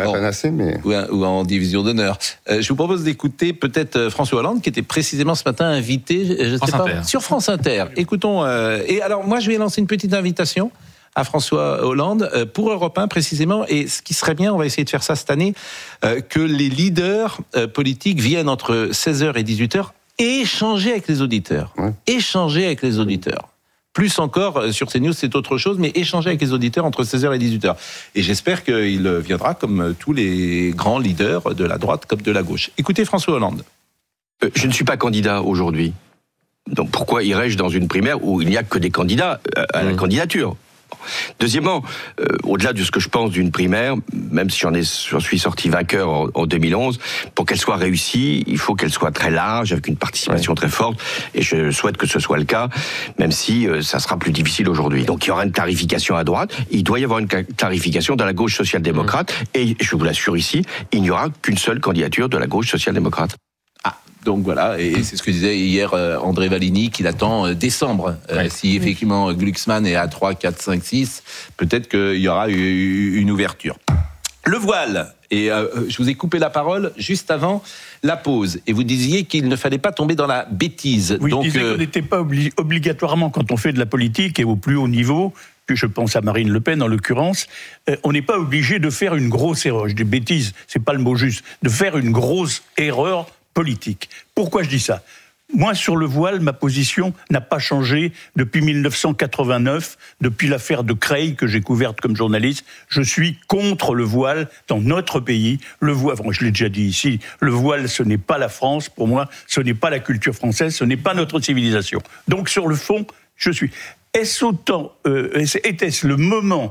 Ou en division d'honneur. Je vous propose d'écouter peut-être François Hollande, qui était précisément ce matin invité, sur France Inter. Écoutons. Et alors, moi, je vais lancer une petite invitation à François Hollande pour Europe 1 précisément. Et ce qui serait bien, on va essayer de faire ça cette année, que les leaders politiques viennent entre 16h et 18h échanger avec les auditeurs. Échanger avec les auditeurs. Plus encore, sur CNews, c'est autre chose, mais échanger avec les auditeurs entre 16h et 18h. Et j'espère qu'il viendra comme tous les grands leaders de la droite comme de la gauche. Écoutez François Hollande. Je ne suis pas candidat aujourd'hui. Donc pourquoi irais-je dans une primaire où il n'y a que des candidats à la candidature ? Deuxièmement, au-delà de ce que je pense d'une primaire, même si j'en suis sorti vainqueur en 2011, pour qu'elle soit réussie, il faut qu'elle soit très large, avec une participation très forte, et je souhaite que ce soit le cas, même si ça sera plus difficile aujourd'hui. Donc il y aura une clarification à droite, il doit y avoir une clarification dans la gauche social-démocrate, et je vous l'assure ici, il n'y aura qu'une seule candidature de la gauche social-démocrate. Donc voilà, et c'est ce que disait hier André Valigny, qu'il attend décembre. Si effectivement Glucksmann est à 3, 4, 5, 6, peut-être qu'il y aura une ouverture. Le voile, et je vous ai coupé la parole juste avant la pause, et vous disiez qu'il ne fallait pas tomber dans la bêtise. Oui, je disais qu'on n'était pas obligatoirement, quand on fait de la politique, et au plus haut niveau, que je pense à Marine Le Pen en l'occurrence, on n'est pas obligé de faire une grosse erreur. Je dis bêtise, c'est pas le mot juste, de faire une grosse erreur politique. Pourquoi je dis ça ? Moi, sur le voile, ma position n'a pas changé depuis 1989, depuis l'affaire de Creil que j'ai couverte comme journaliste. Je suis contre le voile dans notre pays. Le voile, je l'ai déjà dit ici, le voile, ce n'est pas la France. Pour moi, ce n'est pas la culture française, ce n'est pas notre civilisation. Donc, sur le fond, je suis... Était-ce le moment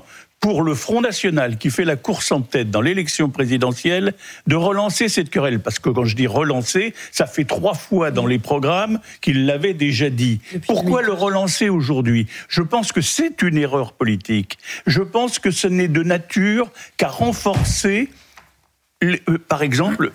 pour le Front National, qui fait la course en tête dans l'élection présidentielle, de relancer cette querelle. Parce que quand je dis relancer, ça fait 3 fois dans les programmes qu'il l'avait déjà dit. Pourquoi le relancer aujourd'hui ? Je pense que c'est une erreur politique. Je pense que ce n'est de nature qu'à renforcer... par exemple,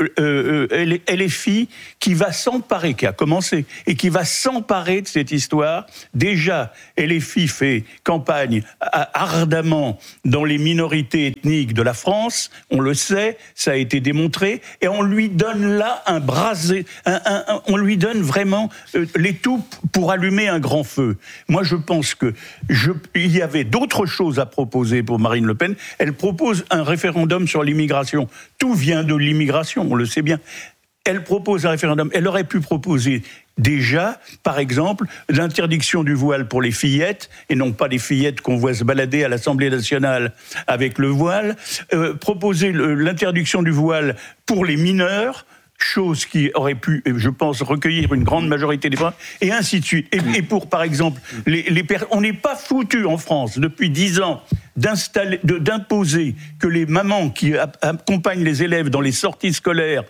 LFI qui va s'emparer, qui a commencé, et qui va s'emparer de cette histoire. Déjà, LFI fait campagne ardemment dans les minorités ethniques de la France, on le sait, ça a été démontré, et on lui donne là un brasé, on lui donne vraiment l'étoupe pour allumer un grand feu. Moi, je pense que il y avait d'autres choses à proposer pour Marine Le Pen. Elle propose un référendum sur l'immigration. Tout vient de l'immigration, on le sait bien. Elle propose un référendum. Elle aurait pu proposer déjà, par exemple, l'interdiction du voile pour les fillettes, et non pas les fillettes qu'on voit se balader à l'Assemblée nationale avec le voile. Proposer l'interdiction du voile pour les mineurs, chose qui aurait pu, je pense, recueillir une grande majorité des voix, et ainsi de suite. Et pour, par exemple, on n'est pas foutu en France, depuis 10 ans, d'imposer que les mamans qui accompagnent les élèves dans les sorties scolaires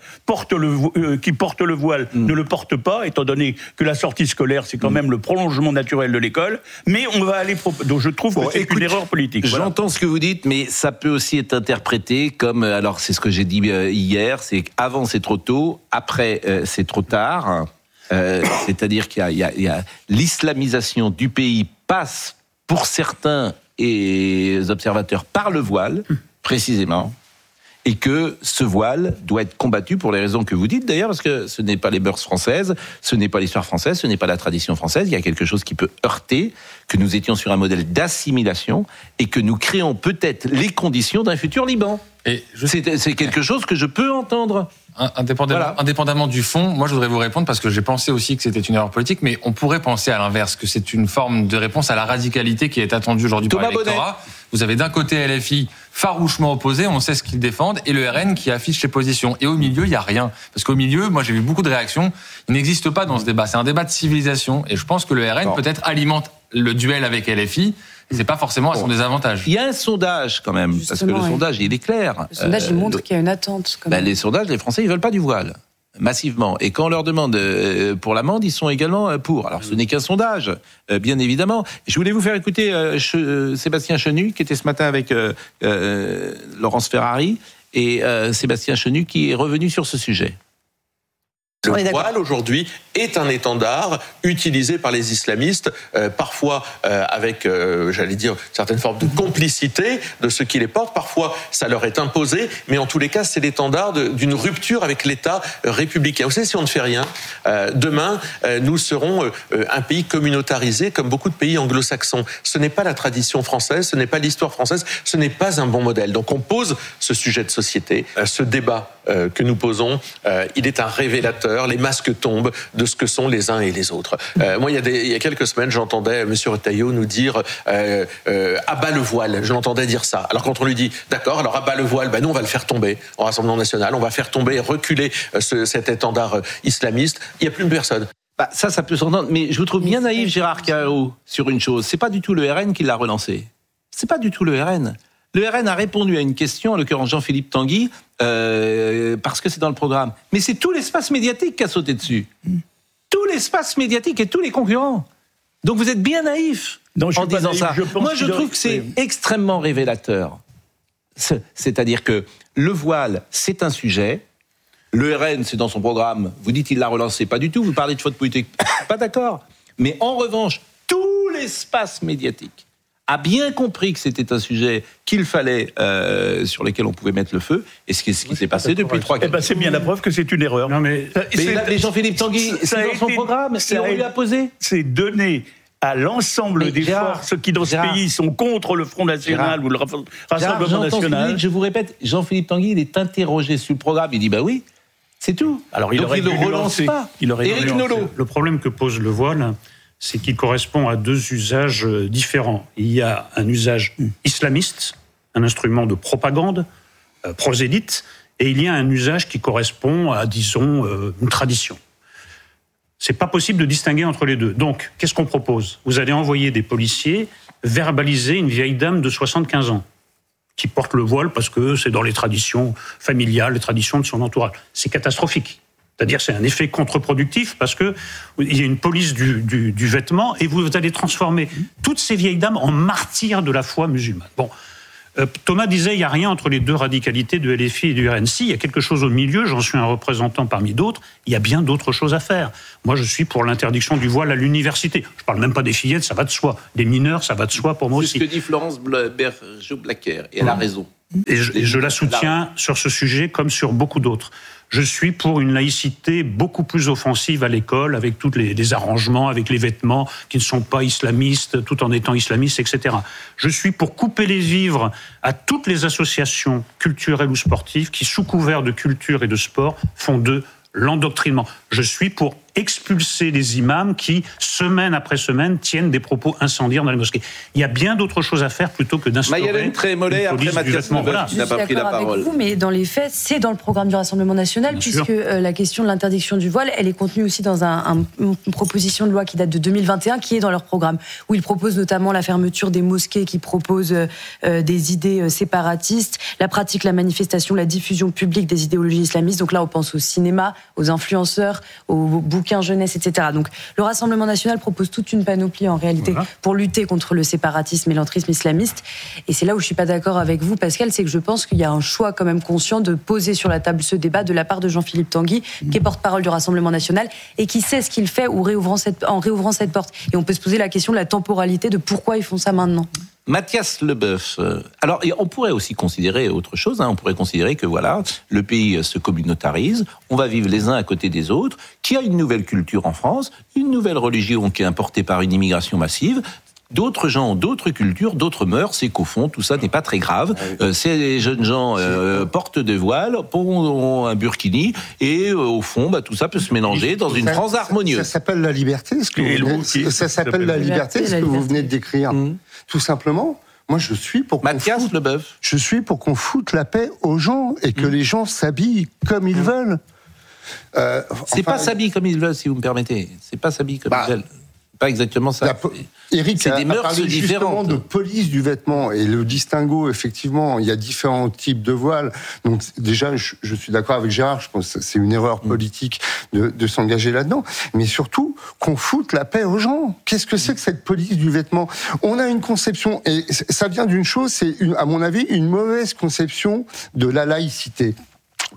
qui portent le voile ne le portent pas, étant donné que la sortie scolaire, c'est quand même le prolongement naturel de l'école. Mais on va aller... Donc je trouve que c'est une erreur politique. J'entends ce que vous dites, mais ça peut aussi être interprété comme... Alors, c'est ce que j'ai dit hier, c'est qu'avant, c'est trop tôt, après, c'est trop tard. C'est-à-dire qu'il y a l'islamisation du pays passe, pour certains et observateurs, par le voile, précisément, et que ce voile doit être combattu pour les raisons que vous dites d'ailleurs, parce que ce n'est pas les mœurs françaises, ce n'est pas l'histoire française, ce n'est pas la tradition française, il y a quelque chose qui peut heurter, que nous étions sur un modèle d'assimilation, et que nous créons peut-être les conditions d'un futur Liban. Et c'est quelque chose que je peux entendre. Indépendamment du fond, moi je voudrais vous répondre parce que j'ai pensé aussi que c'était une erreur politique, mais on pourrait penser à l'inverse, que c'est une forme de réponse à la radicalité qui est attendue aujourd'hui par l'électorat. Vous avez d'un côté LFI farouchement opposé, on sait ce qu'ils défendent, et le RN qui affiche ses positions. Et au milieu, il n'y a rien. Parce qu'au milieu, moi j'ai vu beaucoup de réactions, il n'existe pas dans ce débat. C'est un débat de civilisation, et je pense que le RN peut-être alimente le duel avec LFI. C'est pas forcément à son désavantage. Il y a un sondage quand même, parce que le sondage, il est clair. Le sondage, il montre qu'il y a une attente. Quand même. Les sondages, les Français, ils veulent pas du voile, massivement. Et quand on leur demande pour l'amende, ils sont également pour. Alors, ce n'est qu'un sondage, bien évidemment. Je voulais vous faire écouter Sébastien Chenu, qui était ce matin avec Laurence Ferrari, et Sébastien Chenu, qui est revenu sur ce sujet. Le voile, aujourd'hui, est un étendard utilisé par les islamistes, parfois avec, j'allais dire, certaines formes de complicité de ceux qui les portent. Parfois, ça leur est imposé, mais en tous les cas, c'est l'étendard d'une rupture avec l'État républicain. Vous savez, si on ne fait rien, demain, nous serons un pays communautarisé, comme beaucoup de pays anglo-saxons. Ce n'est pas la tradition française, ce n'est pas l'histoire française, ce n'est pas un bon modèle. Donc, on pose ce sujet de société, ce débat que nous posons, il est un révélateur. Les masques tombent de ce que sont les uns et les autres. Moi, il y a quelques semaines, j'entendais M. Retailleau nous dire abat le voile. Je l'entendais dire ça. Alors quand on lui dit d'accord, alors abat le voile, nous on va le faire tomber au Rassemblement national, on va faire tomber et reculer cet étendard islamiste. Il n'y a plus personne. Ça peut s'entendre. Mais je vous trouve bien naïf, Gérard Carreau, sur une chose. C'est pas du tout le RN qui l'a relancé. C'est pas du tout le RN. Le RN a répondu à une question, en l'occurrence Jean-Philippe Tanguy, parce que c'est dans le programme. Mais c'est tout l'espace médiatique qui a sauté dessus. Tout l'espace médiatique et tous les concurrents. Donc vous êtes bien naïf en disant ça. Moi, je trouve que c'est extrêmement révélateur. C'est-à-dire que le voile, c'est un sujet. Le RN, c'est dans son programme. Vous dites qu'il l'a relancé. Pas du tout. Vous parlez de faute politique. Pas d'accord. Mais en revanche, tout l'espace médiatique a bien compris que c'était un sujet qu'il fallait, sur lequel on pouvait mettre le feu, et ce qui s'est passé depuis 3-4 ans. C'est bien la preuve que c'est une erreur. Non mais Jean-Philippe Tanguy, c'est dans son programme, on lui a posé. C'est donné à l'ensemble des forces qui dans ce pays sont contre le Front National ou le Rassemblement National. Je vous répète, Jean-Philippe Tanguy, il est interrogé sur le programme, il dit bah oui, c'est tout. Alors il aurait dû le relancer. Éric Nolot. Le problème que pose le voile, c'est qu'il correspond à deux usages différents. Il y a un usage islamiste, un instrument de propagande, prosélyte, et il y a un usage qui correspond à, disons, une tradition. C'est pas possible de distinguer entre les deux. Donc, qu'est-ce qu'on propose ? Vous allez envoyer des policiers verbaliser une vieille dame de 75 ans. qui porte le voile parce que c'est dans les traditions familiales, les traditions de son entourage. C'est catastrophique. C'est-à-dire c'est un effet contre-productif parce que il y a une police du vêtement et vous allez transformer toutes ces vieilles dames en martyrs de la foi musulmane. Bon, Thomas disait il n'y a rien entre les deux radicalités de LFI et du RNC, il y a quelque chose au milieu, j'en suis un représentant parmi d'autres, il y a bien d'autres choses à faire. Moi je suis pour l'interdiction du voile à l'université. Je ne parle même pas des fillettes, ça va de soi. Des mineurs, ça va de soi pour moi aussi. C'est ce que dit Florence Bergeau-Blacker, et elle a raison. Et je la soutiens sur ce sujet comme sur beaucoup d'autres. Je suis pour une laïcité beaucoup plus offensive à l'école, avec tous les arrangements, avec les vêtements qui ne sont pas islamistes, tout en étant islamistes, etc. Je suis pour couper les vivres à toutes les associations culturelles ou sportives qui, sous couvert de culture et de sport, font de l'endoctrinement. Je suis pour expulser les imams qui, semaine après semaine, tiennent des propos incendiaires dans les mosquées. Il y a bien d'autres choses à faire plutôt que d'instaurer Mayalène Trémollet, après Mathias Leboeuf, qui n'a pas pris la parole. Avec vous, mais dans les faits, c'est dans le programme du Rassemblement national, bien puisque la question de l'interdiction du voile, elle est contenue aussi dans une proposition de loi qui date de 2021, qui est dans leur programme, où ils proposent notamment la fermeture des mosquées qui proposent des idées séparatistes, la pratique, la manifestation, la diffusion publique des idéologies islamistes. Donc là, on pense au cinéma, aux influenceurs, aux bouquins jeunesse, etc. Donc le Rassemblement national propose toute une panoplie en réalité pour lutter contre le séparatisme et l'entrisme islamiste. Et c'est là où je suis pas d'accord avec vous, Pascal, c'est que je pense qu'il y a un choix quand même conscient de poser sur la table ce débat de la part de Jean-Philippe Tanguy, qui est porte-parole du Rassemblement national et qui sait ce qu'il fait en réouvrant cette porte. Et on peut se poser la question de la temporalité, de pourquoi ils font ça maintenant. Mathias Leboeuf. Alors, on pourrait aussi considérer autre chose. On pourrait considérer que voilà, le pays se communautarise, on va vivre les uns à côté des autres, qu'il y a une nouvelle culture en France, une nouvelle religion qui est importée par une immigration massive. D'autres gens ont d'autres cultures, d'autres mœurs, et qu'au fond, tout ça n'est pas très grave. Ces jeunes gens portent des voiles, ont un burkini, et au fond, tout ça peut se mélanger dans une France harmonieuse. Ça s'appelle la liberté, ce que vous venez de décrire. Tout simplement, moi je suis pour qu'on foute la paix aux gens et que les gens s'habillent comme ils veulent. C'est pas s'habiller comme ils veulent, si vous me permettez. C'est pas s'habiller comme ils veulent. Pas exactement ça. Eric c'est des mœurs différentes. De police du vêtement et le distinguo, effectivement, il y a différents types de voiles. Donc déjà, je suis d'accord avec Gérard, je pense que c'est une erreur politique de s'engager là-dedans. Mais surtout, qu'on foute la paix aux gens. Qu'est-ce que c'est que cette police du vêtement ? On a une conception, et ça vient d'une chose, c'est à mon avis une mauvaise conception de la laïcité. Pourquoi ?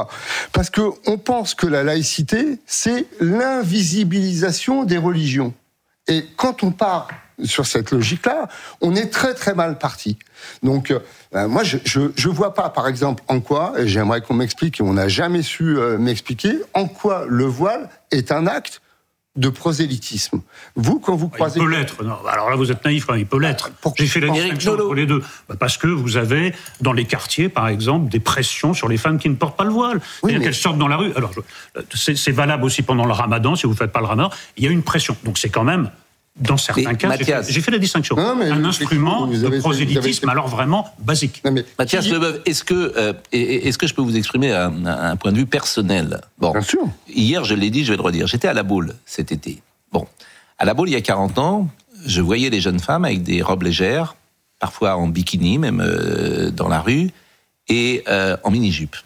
Parce qu'on pense que la laïcité, c'est l'invisibilisation des religions. Et quand on part sur cette logique-là, on est très très mal parti. Donc moi je vois pas, par exemple, en quoi, et j'aimerais qu'on m'explique, et on n'a jamais su m'expliquer, en quoi le voile est un acte de prosélytisme. Vous, quand vous croisez... Il peut l'être. Non, alors là, vous êtes naïf, il peut l'être. J'ai fait la distinction entre les deux. Parce que vous avez, dans les quartiers, par exemple, des pressions sur les femmes qui ne portent pas le voile. C'est-à-dire qu'elles sortent dans la rue. Alors, c'est valable aussi pendant le ramadan, si vous ne faites pas le ramadan. Il y a une pression. Donc, c'est quand même, dans certains cas, j'ai fait la distinction. Un instrument de prosélytisme, alors vraiment basique. Mathias Leboeuf, est-ce que je peux vous exprimer un point de vue personnel ? Bon, bien sûr. Hier, je l'ai dit, je vais le redire. J'étais à La Baule cet été. Bon, à La Baule, il y a 40 ans, je voyais les jeunes femmes avec des robes légères, parfois en bikini, même dans la rue, et en mini-jupe.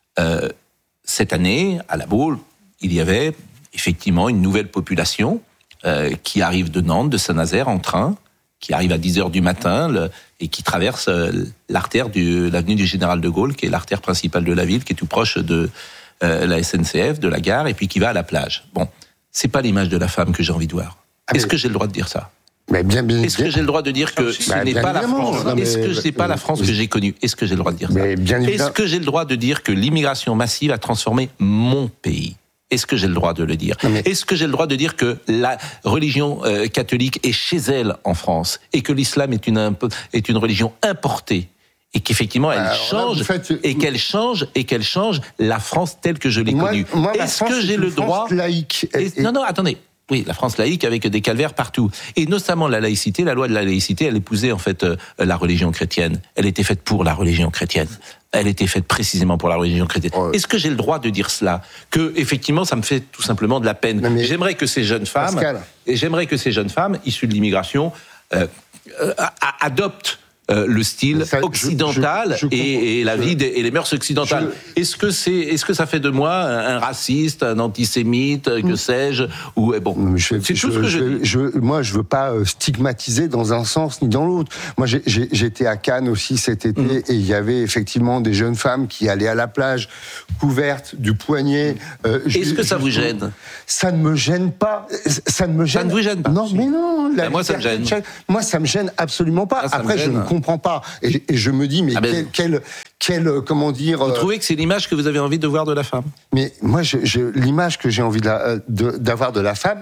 Cette année, à La Baule, il y avait effectivement une nouvelle population qui arrive de Nantes, de Saint-Nazaire, en train, qui arrive à 10h du matin et qui traverse l'artère de l'avenue du Général de Gaulle, qui est l'artère principale de la ville, qui est tout proche de la SNCF, de la gare, et puis qui va à la plage. Bon, c'est pas l'image de la femme que j'ai envie de voir. Est-ce que j'ai le droit de dire ça ? Est-ce que j'ai le droit de dire que ce n'est pas la France ? Est-ce que c'est pas la France que j'ai connue ? Est-ce que j'ai le droit de dire ça ? Est-ce que j'ai le droit de dire que l'immigration massive a transformé mon pays ? Est-ce que j'ai le droit de le dire ? Est-ce que j'ai le droit de dire que la religion catholique est chez elle en France et que l'islam est une religion importée et qu'effectivement elle change et qu'elle change la France telle que je l'ai connue ? Est-ce que j'ai le droit laïque Non, attendez. Oui, la France laïque avec des calvaires partout. Et notamment la laïcité, la loi de la laïcité, elle épousait en fait la religion chrétienne. Elle était faite pour la religion chrétienne. Elle était faite précisément pour la religion chrétienne. Ouais. Est-ce que j'ai le droit de dire cela ? Que effectivement, ça me fait tout simplement de la peine. J'aimerais que ces jeunes femmes, issues de l'immigration, adoptent le style occidental et la vie et les mœurs occidentales. Est-ce que ça fait de moi un raciste, un antisémite, que sais-je, ou bon, c'est tout ce que je dis. Moi, je veux pas stigmatiser dans un sens ni dans l'autre. Moi, j'étais à Cannes aussi cet été et il y avait effectivement des jeunes femmes qui allaient à la plage couvertes du poignet. Est-ce que ça vous gêne ? Ça ne me gêne pas. Ça ne me gêne. Ça ne vous gêne pas ? Non, mais non. Moi, ça me gêne. Moi, ça me gêne absolument pas. Après, je ne comprends pas. Et je me dis, mais quel comment dire... Vous trouvez que c'est l'image que vous avez envie de voir de la femme ? Mais moi, l'image que j'ai envie d'avoir de la femme,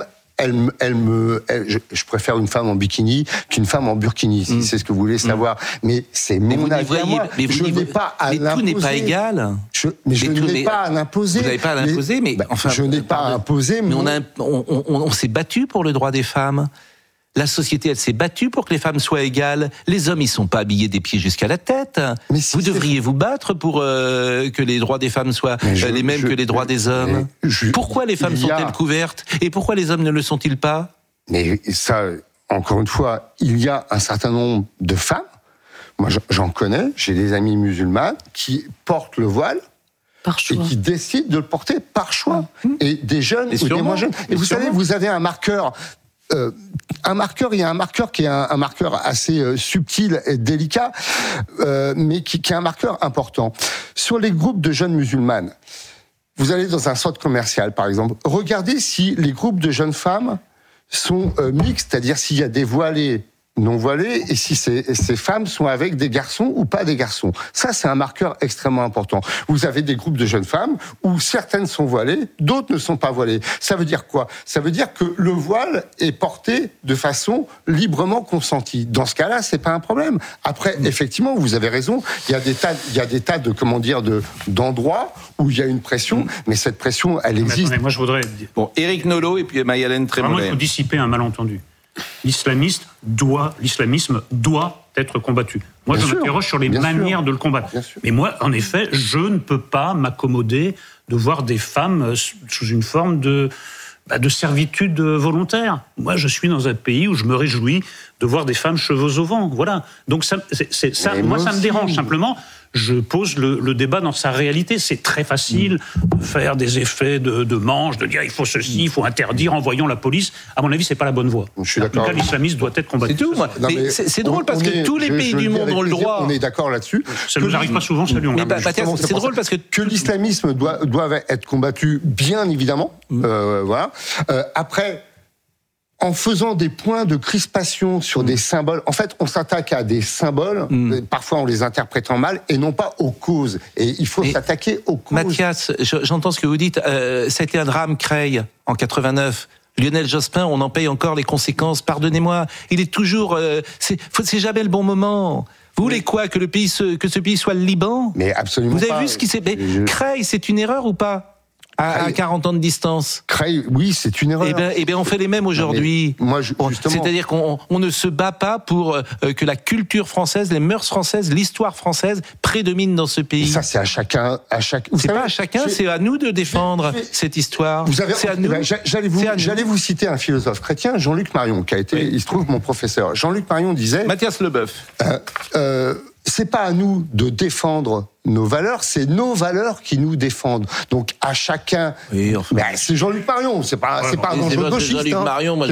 je préfère une femme en bikini qu'une femme en burkini, si c'est ce que vous voulez savoir. Mais c'est mon avis à moi. Je n'ai pas à l'imposer. Mais tout n'est pas égal. Je n'ai pas à l'imposer. Vous n'avez pas à l'imposer, mais enfin... Je n'ai pas à imposer, mais... On s'est battu pour le droit des femmes. La société, elle s'est battue pour que les femmes soient égales. Les hommes, ils sont pas habillés des pieds jusqu'à la tête. Mais vous devriez vous battre pour que les droits des femmes soient les mêmes que les droits des hommes. Pourquoi les femmes sont-elles couvertes ? Et pourquoi les hommes ne le sont-ils pas ? Mais ça, encore une fois, il y a un certain nombre de femmes, moi j'en connais, j'ai des amies musulmanes qui portent le voile, et qui décident de le porter par choix. Et des jeunes ou des moins jeunes. Et vous savez, vous avez un marqueur... il y a un marqueur qui est un marqueur assez subtil et délicat, mais qui est un marqueur important. Sur les groupes de jeunes musulmanes, vous allez dans un centre commercial, par exemple, regardez si les groupes de jeunes femmes sont mixtes, c'est-à-dire s'il y a des voilés, non voilés, et si ces femmes sont avec des garçons ou pas des garçons. Ça, c'est un marqueur extrêmement important. Vous avez des groupes de jeunes femmes où certaines sont voilées, d'autres ne sont pas voilées. Ça veut dire quoi ? Ça veut dire que le voile est porté de façon librement consentie. Dans ce cas-là, c'est pas un problème. Après, effectivement, vous avez raison, il y a des tas de, comment dire, d'endroits où il y a une pression, mais cette pression, elle existe. Attendez, moi, je voudrais... Éric Nolot et puis Maï-Hélène Trémollet. Vraiment, il faut dissiper un malentendu. L'islamisme doit être combattu. Moi, je m'interroge sur les manières de le combattre. Mais moi, en effet, je ne peux pas m'accommoder de voir des femmes sous une forme de servitude volontaire. Moi, je suis dans un pays où je me réjouis de voir des femmes cheveux au vent. Voilà. Donc ça me dérange simplement. Je pose le débat dans sa réalité. C'est très facile de faire des effets de manche, de dire il faut ceci, il faut interdire, envoyons la police. À mon avis, c'est pas la bonne voie. Je suis d'accord. En tout cas, l'islamisme doit être combattu. C'est tout. Mais c'est drôle parce que tous les pays du monde ont le droit. On est d'accord là-dessus. Ça nous arrive pas souvent, salut. C'est drôle parce que l'islamisme doit être combattu, bien évidemment. Voilà. Après. En faisant des points de crispation sur des symboles, en fait, on s'attaque à des symboles, parfois en les interprétant mal, et non pas aux causes. Et il faut s'attaquer aux causes. Mathias, j'entends ce que vous dites. Ça a été un drame, Creil, en 89. Lionel Jospin, on en paye encore les conséquences. Pardonnez-moi, il est toujours... c'est jamais le bon moment. Vous voulez quoi, que ce pays soit le Liban ? Mais absolument pas. Vous avez vu ce qui s'est... Creil, c'est une erreur ou pas ? À 40 ans de distance. Creil, oui, c'est une erreur. Eh ben, on fait les mêmes aujourd'hui. Moi, justement. C'est-à-dire qu'on ne se bat pas pour que la culture française, les mœurs françaises, l'histoire française prédomine dans ce pays. Ça, c'est à chacun. C'est pas à chacun, c'est à nous de défendre cette histoire. C'est à nous. J'allais vous citer un philosophe chrétien, Jean-Luc Marion, qui a été, il se trouve, mon professeur. Jean-Luc Marion disait. Mathias Leboeuf. C'est pas à nous de défendre nos valeurs, c'est nos valeurs qui nous défendent. Donc à chacun. Oui, enfin... c'est Jean-Luc Marion, c'est pas un enjeu gauchiste. Jean-Luc Marion, moi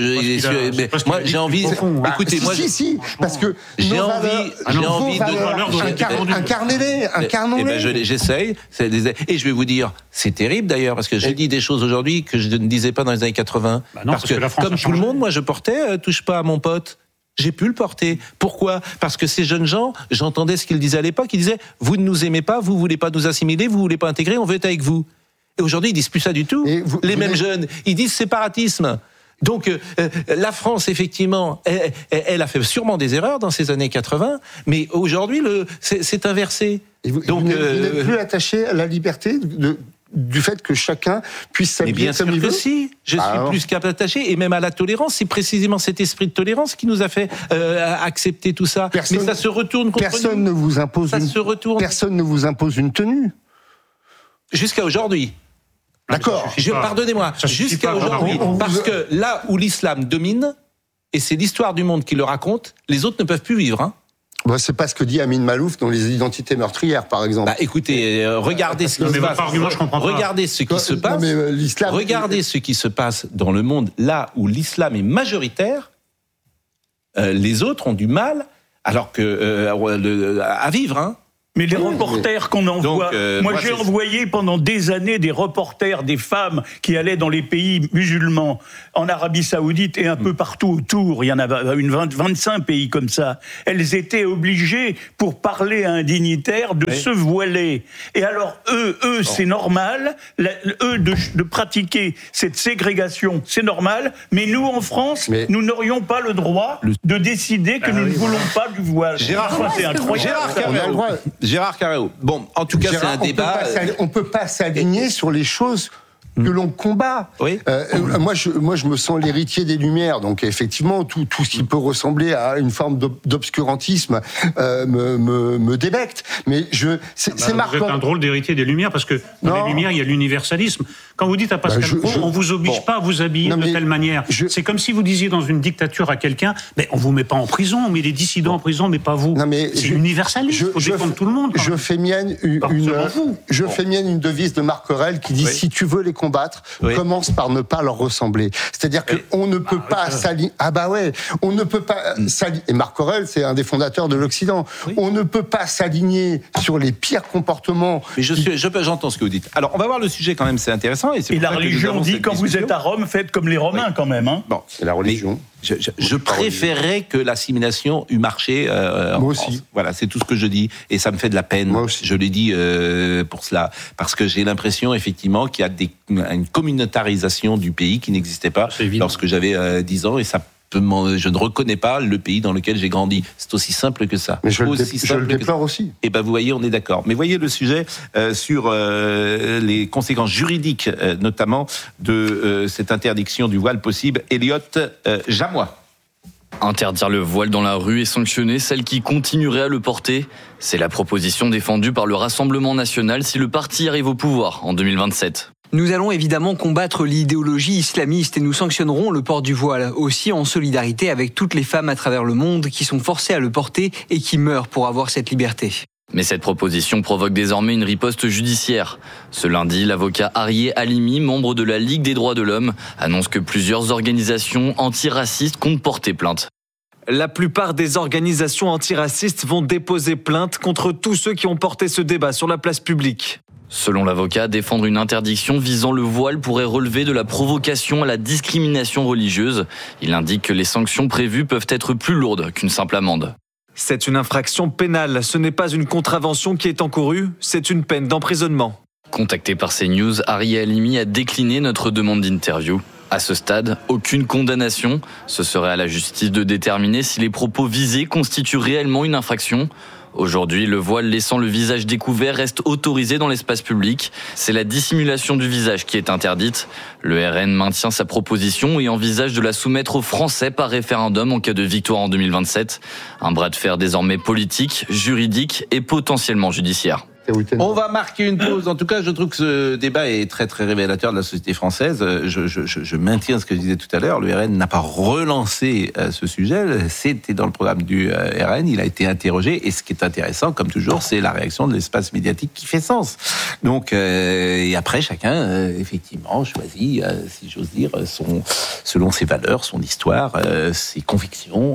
j'ai envie. Écoutez, moi si, parce que j'ai envie de incarnez-les. J'essaye. Et je vais vous dire, c'est terrible d'ailleurs parce que je dis des choses aujourd'hui que je ne disais pas dans les années 80. Parce que comme tout le monde, moi je portais touche pas à mon pote. J'ai pu le porter. Pourquoi ? Parce que ces jeunes gens, j'entendais ce qu'ils disaient à l'époque, ils disaient « Vous ne nous aimez pas, vous ne voulez pas nous assimiler, vous ne voulez pas intégrer, on veut être avec vous. » Et aujourd'hui, ils disent plus ça du tout. Les mêmes jeunes, ils disent séparatisme. Donc la France, effectivement, elle a fait sûrement des erreurs dans ces années 80, mais aujourd'hui, c'est inversé. Donc, vous n'êtes plus attaché à la liberté du fait que chacun puisse s'habiller comme il veut. Bien sûr que si, je suis plus qu'attaché, et même à la tolérance, c'est précisément cet esprit de tolérance qui nous a fait accepter tout ça. Mais ça se retourne contre nous. Personne ne vous impose une tenue. Jusqu'à aujourd'hui. D'accord. Pardonnez-moi, jusqu'à aujourd'hui. Parce que là où l'islam domine, et c'est l'histoire du monde qui le raconte, les autres ne peuvent plus vivre. Bon, c'est pas ce que dit Amin Malouf dans les identités meurtrières, par exemple. Bah, écoutez, regardez ce qui se passe. Regardez ce qui se passe. Regardez ce qui se passe dans le monde, là où l'islam est majoritaire. Les autres ont du mal, alors que à vivre, hein. Mais les reporters qu'on envoie... moi, j'ai envoyé pendant des années des reporters, des femmes qui allaient dans les pays musulmans, en Arabie Saoudite et un peu partout autour. Il y en a 25 pays comme ça. Elles étaient obligées, pour parler à un dignitaire, de se voiler. Et alors, eux, c'est normal. Eux, de pratiquer cette ségrégation, c'est normal. Mais nous, en France, nous n'aurions pas le droit de décider que nous ne voulons pas du voile. C'est incroyable. Gérard Carreau. Bon, en tout cas, c'est un débat. On peut pas s'aligner sur les choses que l'on combat. Oui. Moi, je me sens l'héritier des Lumières, donc effectivement, tout ce qui peut ressembler à une forme d'obscurantisme me débecte. Mais c'est marquant. Vous êtes un drôle d'héritier des Lumières, parce que dans les Lumières, il y a l'universalisme. Quand vous dites à Pascal Praud, on vous oblige pas à vous habiller de telle manière. C'est comme si vous disiez dans une dictature à quelqu'un, mais on vous met pas en prison, on met les dissidents en prison, mais pas vous. C'est universaliste. Il faut défendre tout le monde. Je fais mienne une devise de Marc Aurèle qui dit si tu veux les combattre, commence par ne pas leur ressembler. C'est-à-dire qu'on ne peut pas s'aligner. Ah bah ouais, on ne peut pas s'aligner. Et Marc Aurèle, c'est un des fondateurs de l'Occident. On ne peut pas s'aligner sur les pires comportements. Mais j'entends ce que vous dites. Alors, on va voir le sujet quand même, c'est intéressant. Et la religion dit, quand vous êtes à Rome, faites comme les Romains quand même. Hein. Bon, c'est la religion. Je préférerais que l'assimilation eût marché en France. Voilà, c'est tout ce que je dis. Et ça me fait de la peine. Moi aussi. Je l'ai dit pour cela. Parce que j'ai l'impression, effectivement, qu'il y a une communautarisation du pays qui n'existait pas lorsque j'avais 10 ans. Et ça je ne reconnais pas le pays dans lequel j'ai grandi. C'est aussi simple que ça. Mais je le déplore aussi. Et ben vous voyez, on est d'accord. Mais voyez le sujet sur les conséquences juridiques, notamment de cette interdiction du voile possible. Elliot Jamois. Interdire le voile dans la rue et sanctionner celles qui continueraient à le porter, c'est la proposition défendue par le Rassemblement national si le parti arrive au pouvoir en 2027. Nous allons évidemment combattre l'idéologie islamiste et nous sanctionnerons le port du voile, aussi en solidarité avec toutes les femmes à travers le monde qui sont forcées à le porter et qui meurent pour avoir cette liberté. Mais cette proposition provoque désormais une riposte judiciaire. Ce lundi, l'avocat Arié Halimi, membre de la Ligue des droits de l'homme, annonce que plusieurs organisations antiracistes comptent porter plainte. La plupart des organisations antiracistes vont déposer plainte contre tous ceux qui ont porté ce débat sur la place publique. Selon l'avocat, défendre une interdiction visant le voile pourrait relever de la provocation à la discrimination religieuse. Il indique que les sanctions prévues peuvent être plus lourdes qu'une simple amende. C'est une infraction pénale, ce n'est pas une contravention qui est encourue, c'est une peine d'emprisonnement. Contacté par CNews, Arié Halimi a décliné notre demande d'interview. À ce stade, aucune condamnation. Ce serait à la justice de déterminer si les propos visés constituent réellement une infraction. Aujourd'hui, le voile laissant le visage découvert reste autorisé dans l'espace public. C'est la dissimulation du visage qui est interdite. Le RN maintient sa proposition et envisage de la soumettre aux Français par référendum en cas de victoire en 2027. Un bras de fer désormais politique, juridique et potentiellement judiciaire. On va marquer une pause. En tout cas, je trouve que ce débat est très très révélateur de la société française. Je maintiens ce que je disais tout à l'heure. Le RN n'a pas relancé ce sujet. C'était dans le programme du RN. Il a été interrogé. Et ce qui est intéressant, comme toujours, c'est la réaction de l'espace médiatique qui fait sens. Donc, et après, chacun, effectivement, choisit, si j'ose dire, selon ses valeurs, son histoire, ses convictions,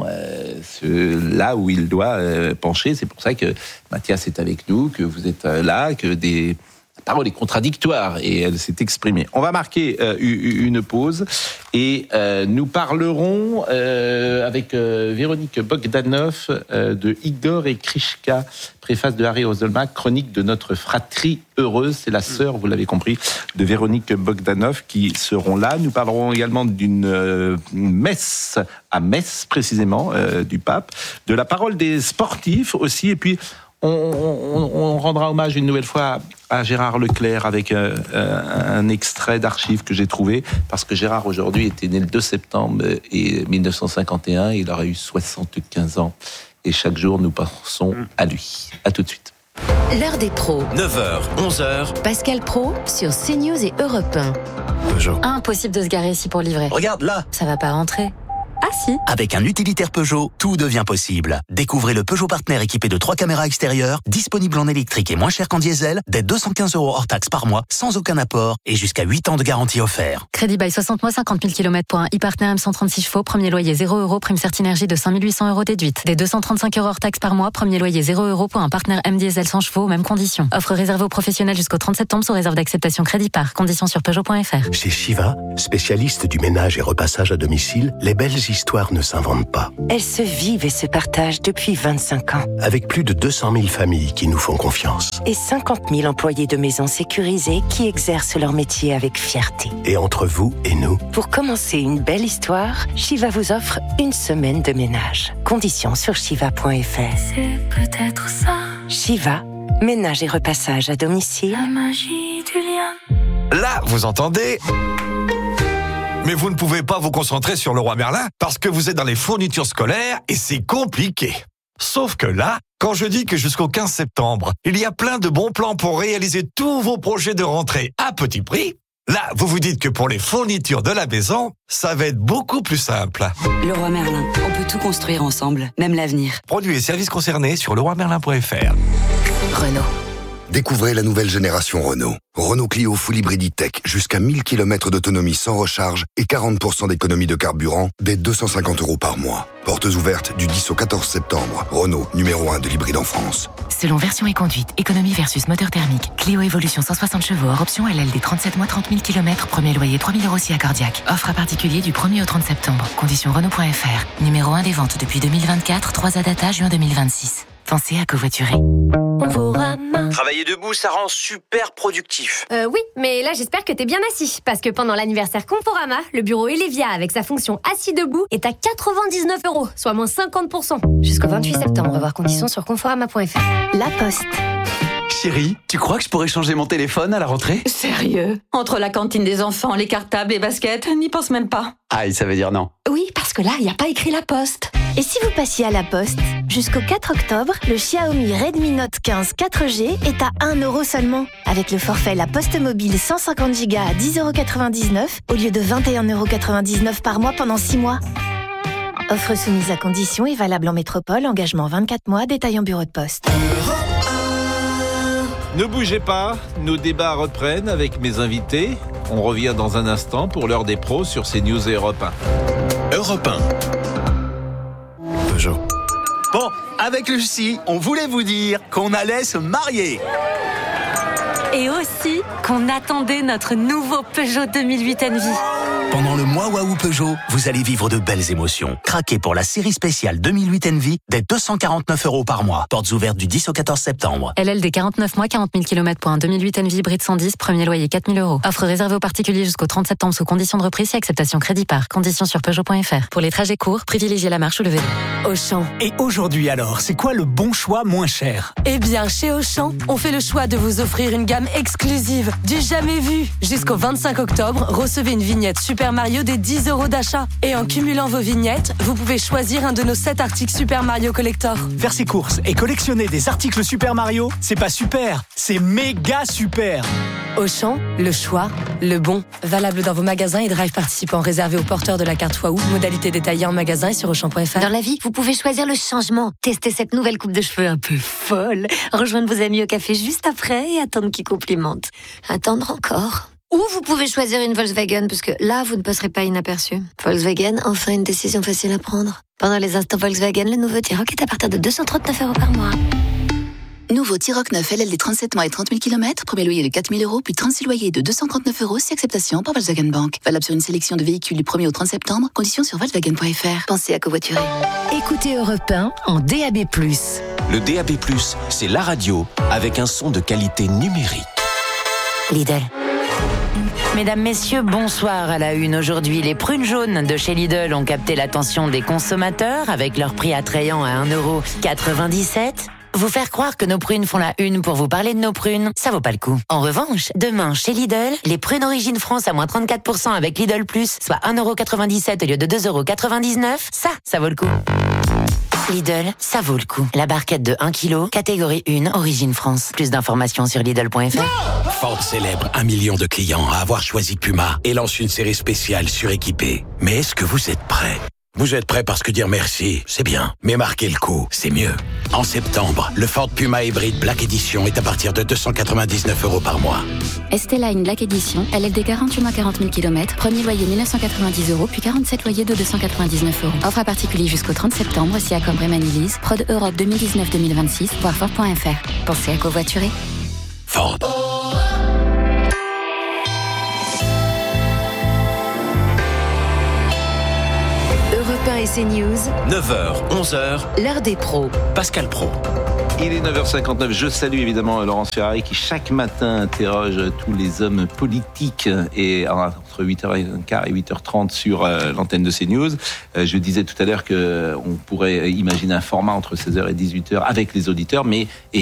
là où il doit pencher. C'est pour ça que Mathias est avec nous, que vous êtes là, que la parole est contradictoire et elle s'est exprimée. On va marquer une pause et nous parlerons avec Véronique Bogdanov de Igor et Krishka, préface de Harry Oselma, chronique de notre fratrie heureuse. C'est la sœur, vous l'avez compris, de Véronique Bogdanov qui seront là. Nous parlerons également d'une messe à Metz, précisément, du pape, de la parole des sportifs aussi, et puis on rendra hommage une nouvelle fois à Gérard Leclerc avec un extrait d'archives que j'ai trouvé, parce que Gérard aujourd'hui était né le 2 septembre 1951, il aurait eu 75 ans et chaque jour nous pensons à lui. À tout de suite. L'heure des pros. 9h, 11h. Pascal Praud sur CNews et Europe 1. Bonjour. Impossible de se garer ici pour livrer. Regarde là. Ça va pas rentrer. Ah si. Avec un utilitaire Peugeot, tout devient possible. Découvrez le Peugeot Partner équipé de 3 caméras extérieures, disponible en électrique et moins cher qu'en diesel, dès 215 € hors taxe par mois, sans aucun apport et jusqu'à 8 ans de garantie offert. Crédit bail 60 mois, 50 000 km pour un e-Partner M136 chevaux, premier loyer 0 €, prime Certinergie de 5 800 € déduite. Dès 235 € hors taxe par mois, premier loyer 0 € pour un Partner M diesel 100 chevaux, mêmes conditions. Offre réservée aux professionnels jusqu'au 30 septembre sous réserve d'acceptation crédit par. Conditions sur Peugeot.fr. Chez Shiva, spécialiste du ménage et repassage à domicile, les belles histoires ne s'inventent pas. Elles se vivent et se partagent depuis 25 ans. Avec plus de 200 000 familles qui nous font confiance. Et 50 000 employés de maisons sécurisées qui exercent leur métier avec fierté. Et entre vous et nous. Pour commencer une belle histoire, Shiva vous offre une semaine de ménage. Conditions sur shiva.fr. C'est peut-être ça. Shiva, ménage et repassage à domicile. La magie du lien. Là, vous entendez ? Mais vous ne pouvez pas vous concentrer sur Leroy Merlin parce que vous êtes dans les fournitures scolaires et c'est compliqué. Sauf que là, quand je dis que jusqu'au 15 septembre, il y a plein de bons plans pour réaliser tous vos projets de rentrée à petit prix, là, vous vous dites que pour les fournitures de la maison, ça va être beaucoup plus simple. Leroy Merlin, on peut tout construire ensemble, même l'avenir. Produits et services concernés sur leroymerlin.fr. Renault. Découvrez la nouvelle génération Renault. Renault Clio Full Hybrid Tech, jusqu'à 1000 km d'autonomie sans recharge et 40% d'économie de carburant dès 250 € par mois. Portes ouvertes du 10 au 14 septembre. Renault, numéro 1 de l'hybride en France. Selon version et conduite, économie versus moteur thermique. Clio Evolution 160 chevaux, hors option LLD 37 mois 30 000 km, premier loyer 3 000 € si accordiaque. Offre à particulier du 1er au 30 septembre. Conditions Renault.fr. Numéro 1 des ventes depuis 2024, 3 à data juin 2026. Pensez à covoiturer. Travailler debout, ça rend super productif. Oui, mais là j'espère que t'es bien assis. Parce que pendant l'anniversaire Conforama, le bureau Elevia avec sa fonction assis debout est à 99 €, soit moins 50%. Jusqu'au 28 septembre, voir conditions sur conforama.fr. La Poste. Chérie, tu crois que je pourrais changer mon téléphone à la rentrée ? Sérieux ? Entre la cantine des enfants, les cartables, les baskets, n'y pense même pas. Aïe, ça veut dire non. Oui, parce que là, il n'y a pas écrit La Poste. Et si vous passiez à La Poste, jusqu'au 4 octobre, le Xiaomi Redmi Note 15 4G est à 1 € seulement. Avec le forfait La Poste Mobile 150 Go à 10,99 € au lieu de 21,99 € par mois pendant 6 mois. Offre soumise à conditions et valable en métropole, engagement 24 mois, détail en bureau de poste. Ne bougez pas, nos débats reprennent avec mes invités. On revient dans un instant pour l'heure des pros sur CNews et Europe 1. Europe 1. Peugeot. Bon, avec Lucie, on voulait vous dire qu'on allait se marier. Et aussi qu'on attendait notre nouveau Peugeot 2008 Envy. Pendant le mois Waouh Peugeot, vous allez vivre de belles émotions. Craquez pour la série spéciale 2008 Envy dès 249 € par mois. Portes ouvertes du 10 au 14 septembre. LLD 49 mois, 40 000 km pour un 2008 Envy hybride 110, premier loyer 4 000 €. Offre réservée aux particuliers jusqu'au 30 septembre sous conditions de reprise et acceptation crédit par. Conditions sur Peugeot.fr. Pour les trajets courts, privilégiez la marche ou le vélo. Auchan. Et aujourd'hui alors, c'est quoi le bon choix moins cher ? Eh bien, chez Auchan, on fait le choix de vous offrir une gamme exclusive, du jamais vu. Jusqu'au 25 octobre, recevez une vignette Super Mario des 10 € d'achat. Et en cumulant vos vignettes, vous pouvez choisir un de nos 7 articles Super Mario Collector. Faire ses courses et collectionner des articles Super Mario, c'est pas super, c'est méga super. Auchan, le choix, le bon. Valable dans vos magasins et drive participants réservés aux porteurs de la carte Waouh. Modalité détaillée en magasin et sur Auchan.fr. Dans la vie, vous pouvez choisir le changement. Tester cette nouvelle coupe de cheveux un peu folle. Rejoindre vos amis au café juste après et attendre qu'ils complimentent. Attendre encore. Ou vous pouvez choisir une Volkswagen, parce que là, vous ne passerez pas inaperçu. Volkswagen, enfin une décision facile à prendre. Pendant les instants Volkswagen, le nouveau T-Roc est à partir de 239 € par mois. Nouveau T-Roc 9 LLD 37 mois et 30 000 km, premier loyer de 4 000 €, puis 36 loyers de 239 € si acceptation par Volkswagen Bank. Valable sur une sélection de véhicules du 1er au 30 septembre, conditions sur Volkswagen.fr. Pensez à covoiturer. Écoutez Europe 1 en DAB+. Le DAB+, c'est la radio avec un son de qualité numérique. Lidl. Mesdames, Messieurs, bonsoir à la une. Aujourd'hui, les prunes jaunes de chez Lidl ont capté l'attention des consommateurs avec leur prix attrayant à 1,97 €. Vous faire croire que nos prunes font la une pour vous parler de nos prunes, ça vaut pas le coup. En revanche, demain, chez Lidl, les prunes Origine France à moins 34% avec Lidl+, soit 1,97 € au lieu de 2,99 €, ça vaut le coup. Lidl, ça vaut le coup. La barquette de 1 kg, catégorie 1, Origine France. Plus d'informations sur Lidl.fr. Ford célèbre 1 million de clients à avoir choisi Puma et lance une série spéciale suréquipée. Mais est-ce que vous êtes prêts ? Vous êtes prêts parce que dire merci, c'est bien. Mais marquer le coup, c'est mieux. En septembre, le Ford Puma Hybrid Black Edition est à partir de 299 € par mois. ST-Line Black Edition, LLD 48 mois 40 000 km, premier loyer 1990 €, puis 47 loyers de 299 €. Offre à particulier jusqu'au 30 septembre, si accord Bremen Lease, prod Europe 2019-2026, voir Ford.fr. Pensez à covoiturer. Ford. Europe 1 et CNews, 9h, 11h, l'heure des pros. Pascal Praud. Il est 9h59. Je salue évidemment Laurence Ferrari qui chaque matin interroge tous les hommes politiques et entre 8h15 et 8h30 sur l'antenne de CNews. Je disais tout à l'heure qu'on pourrait imaginer un format entre 16h et 18h avec les auditeurs, mais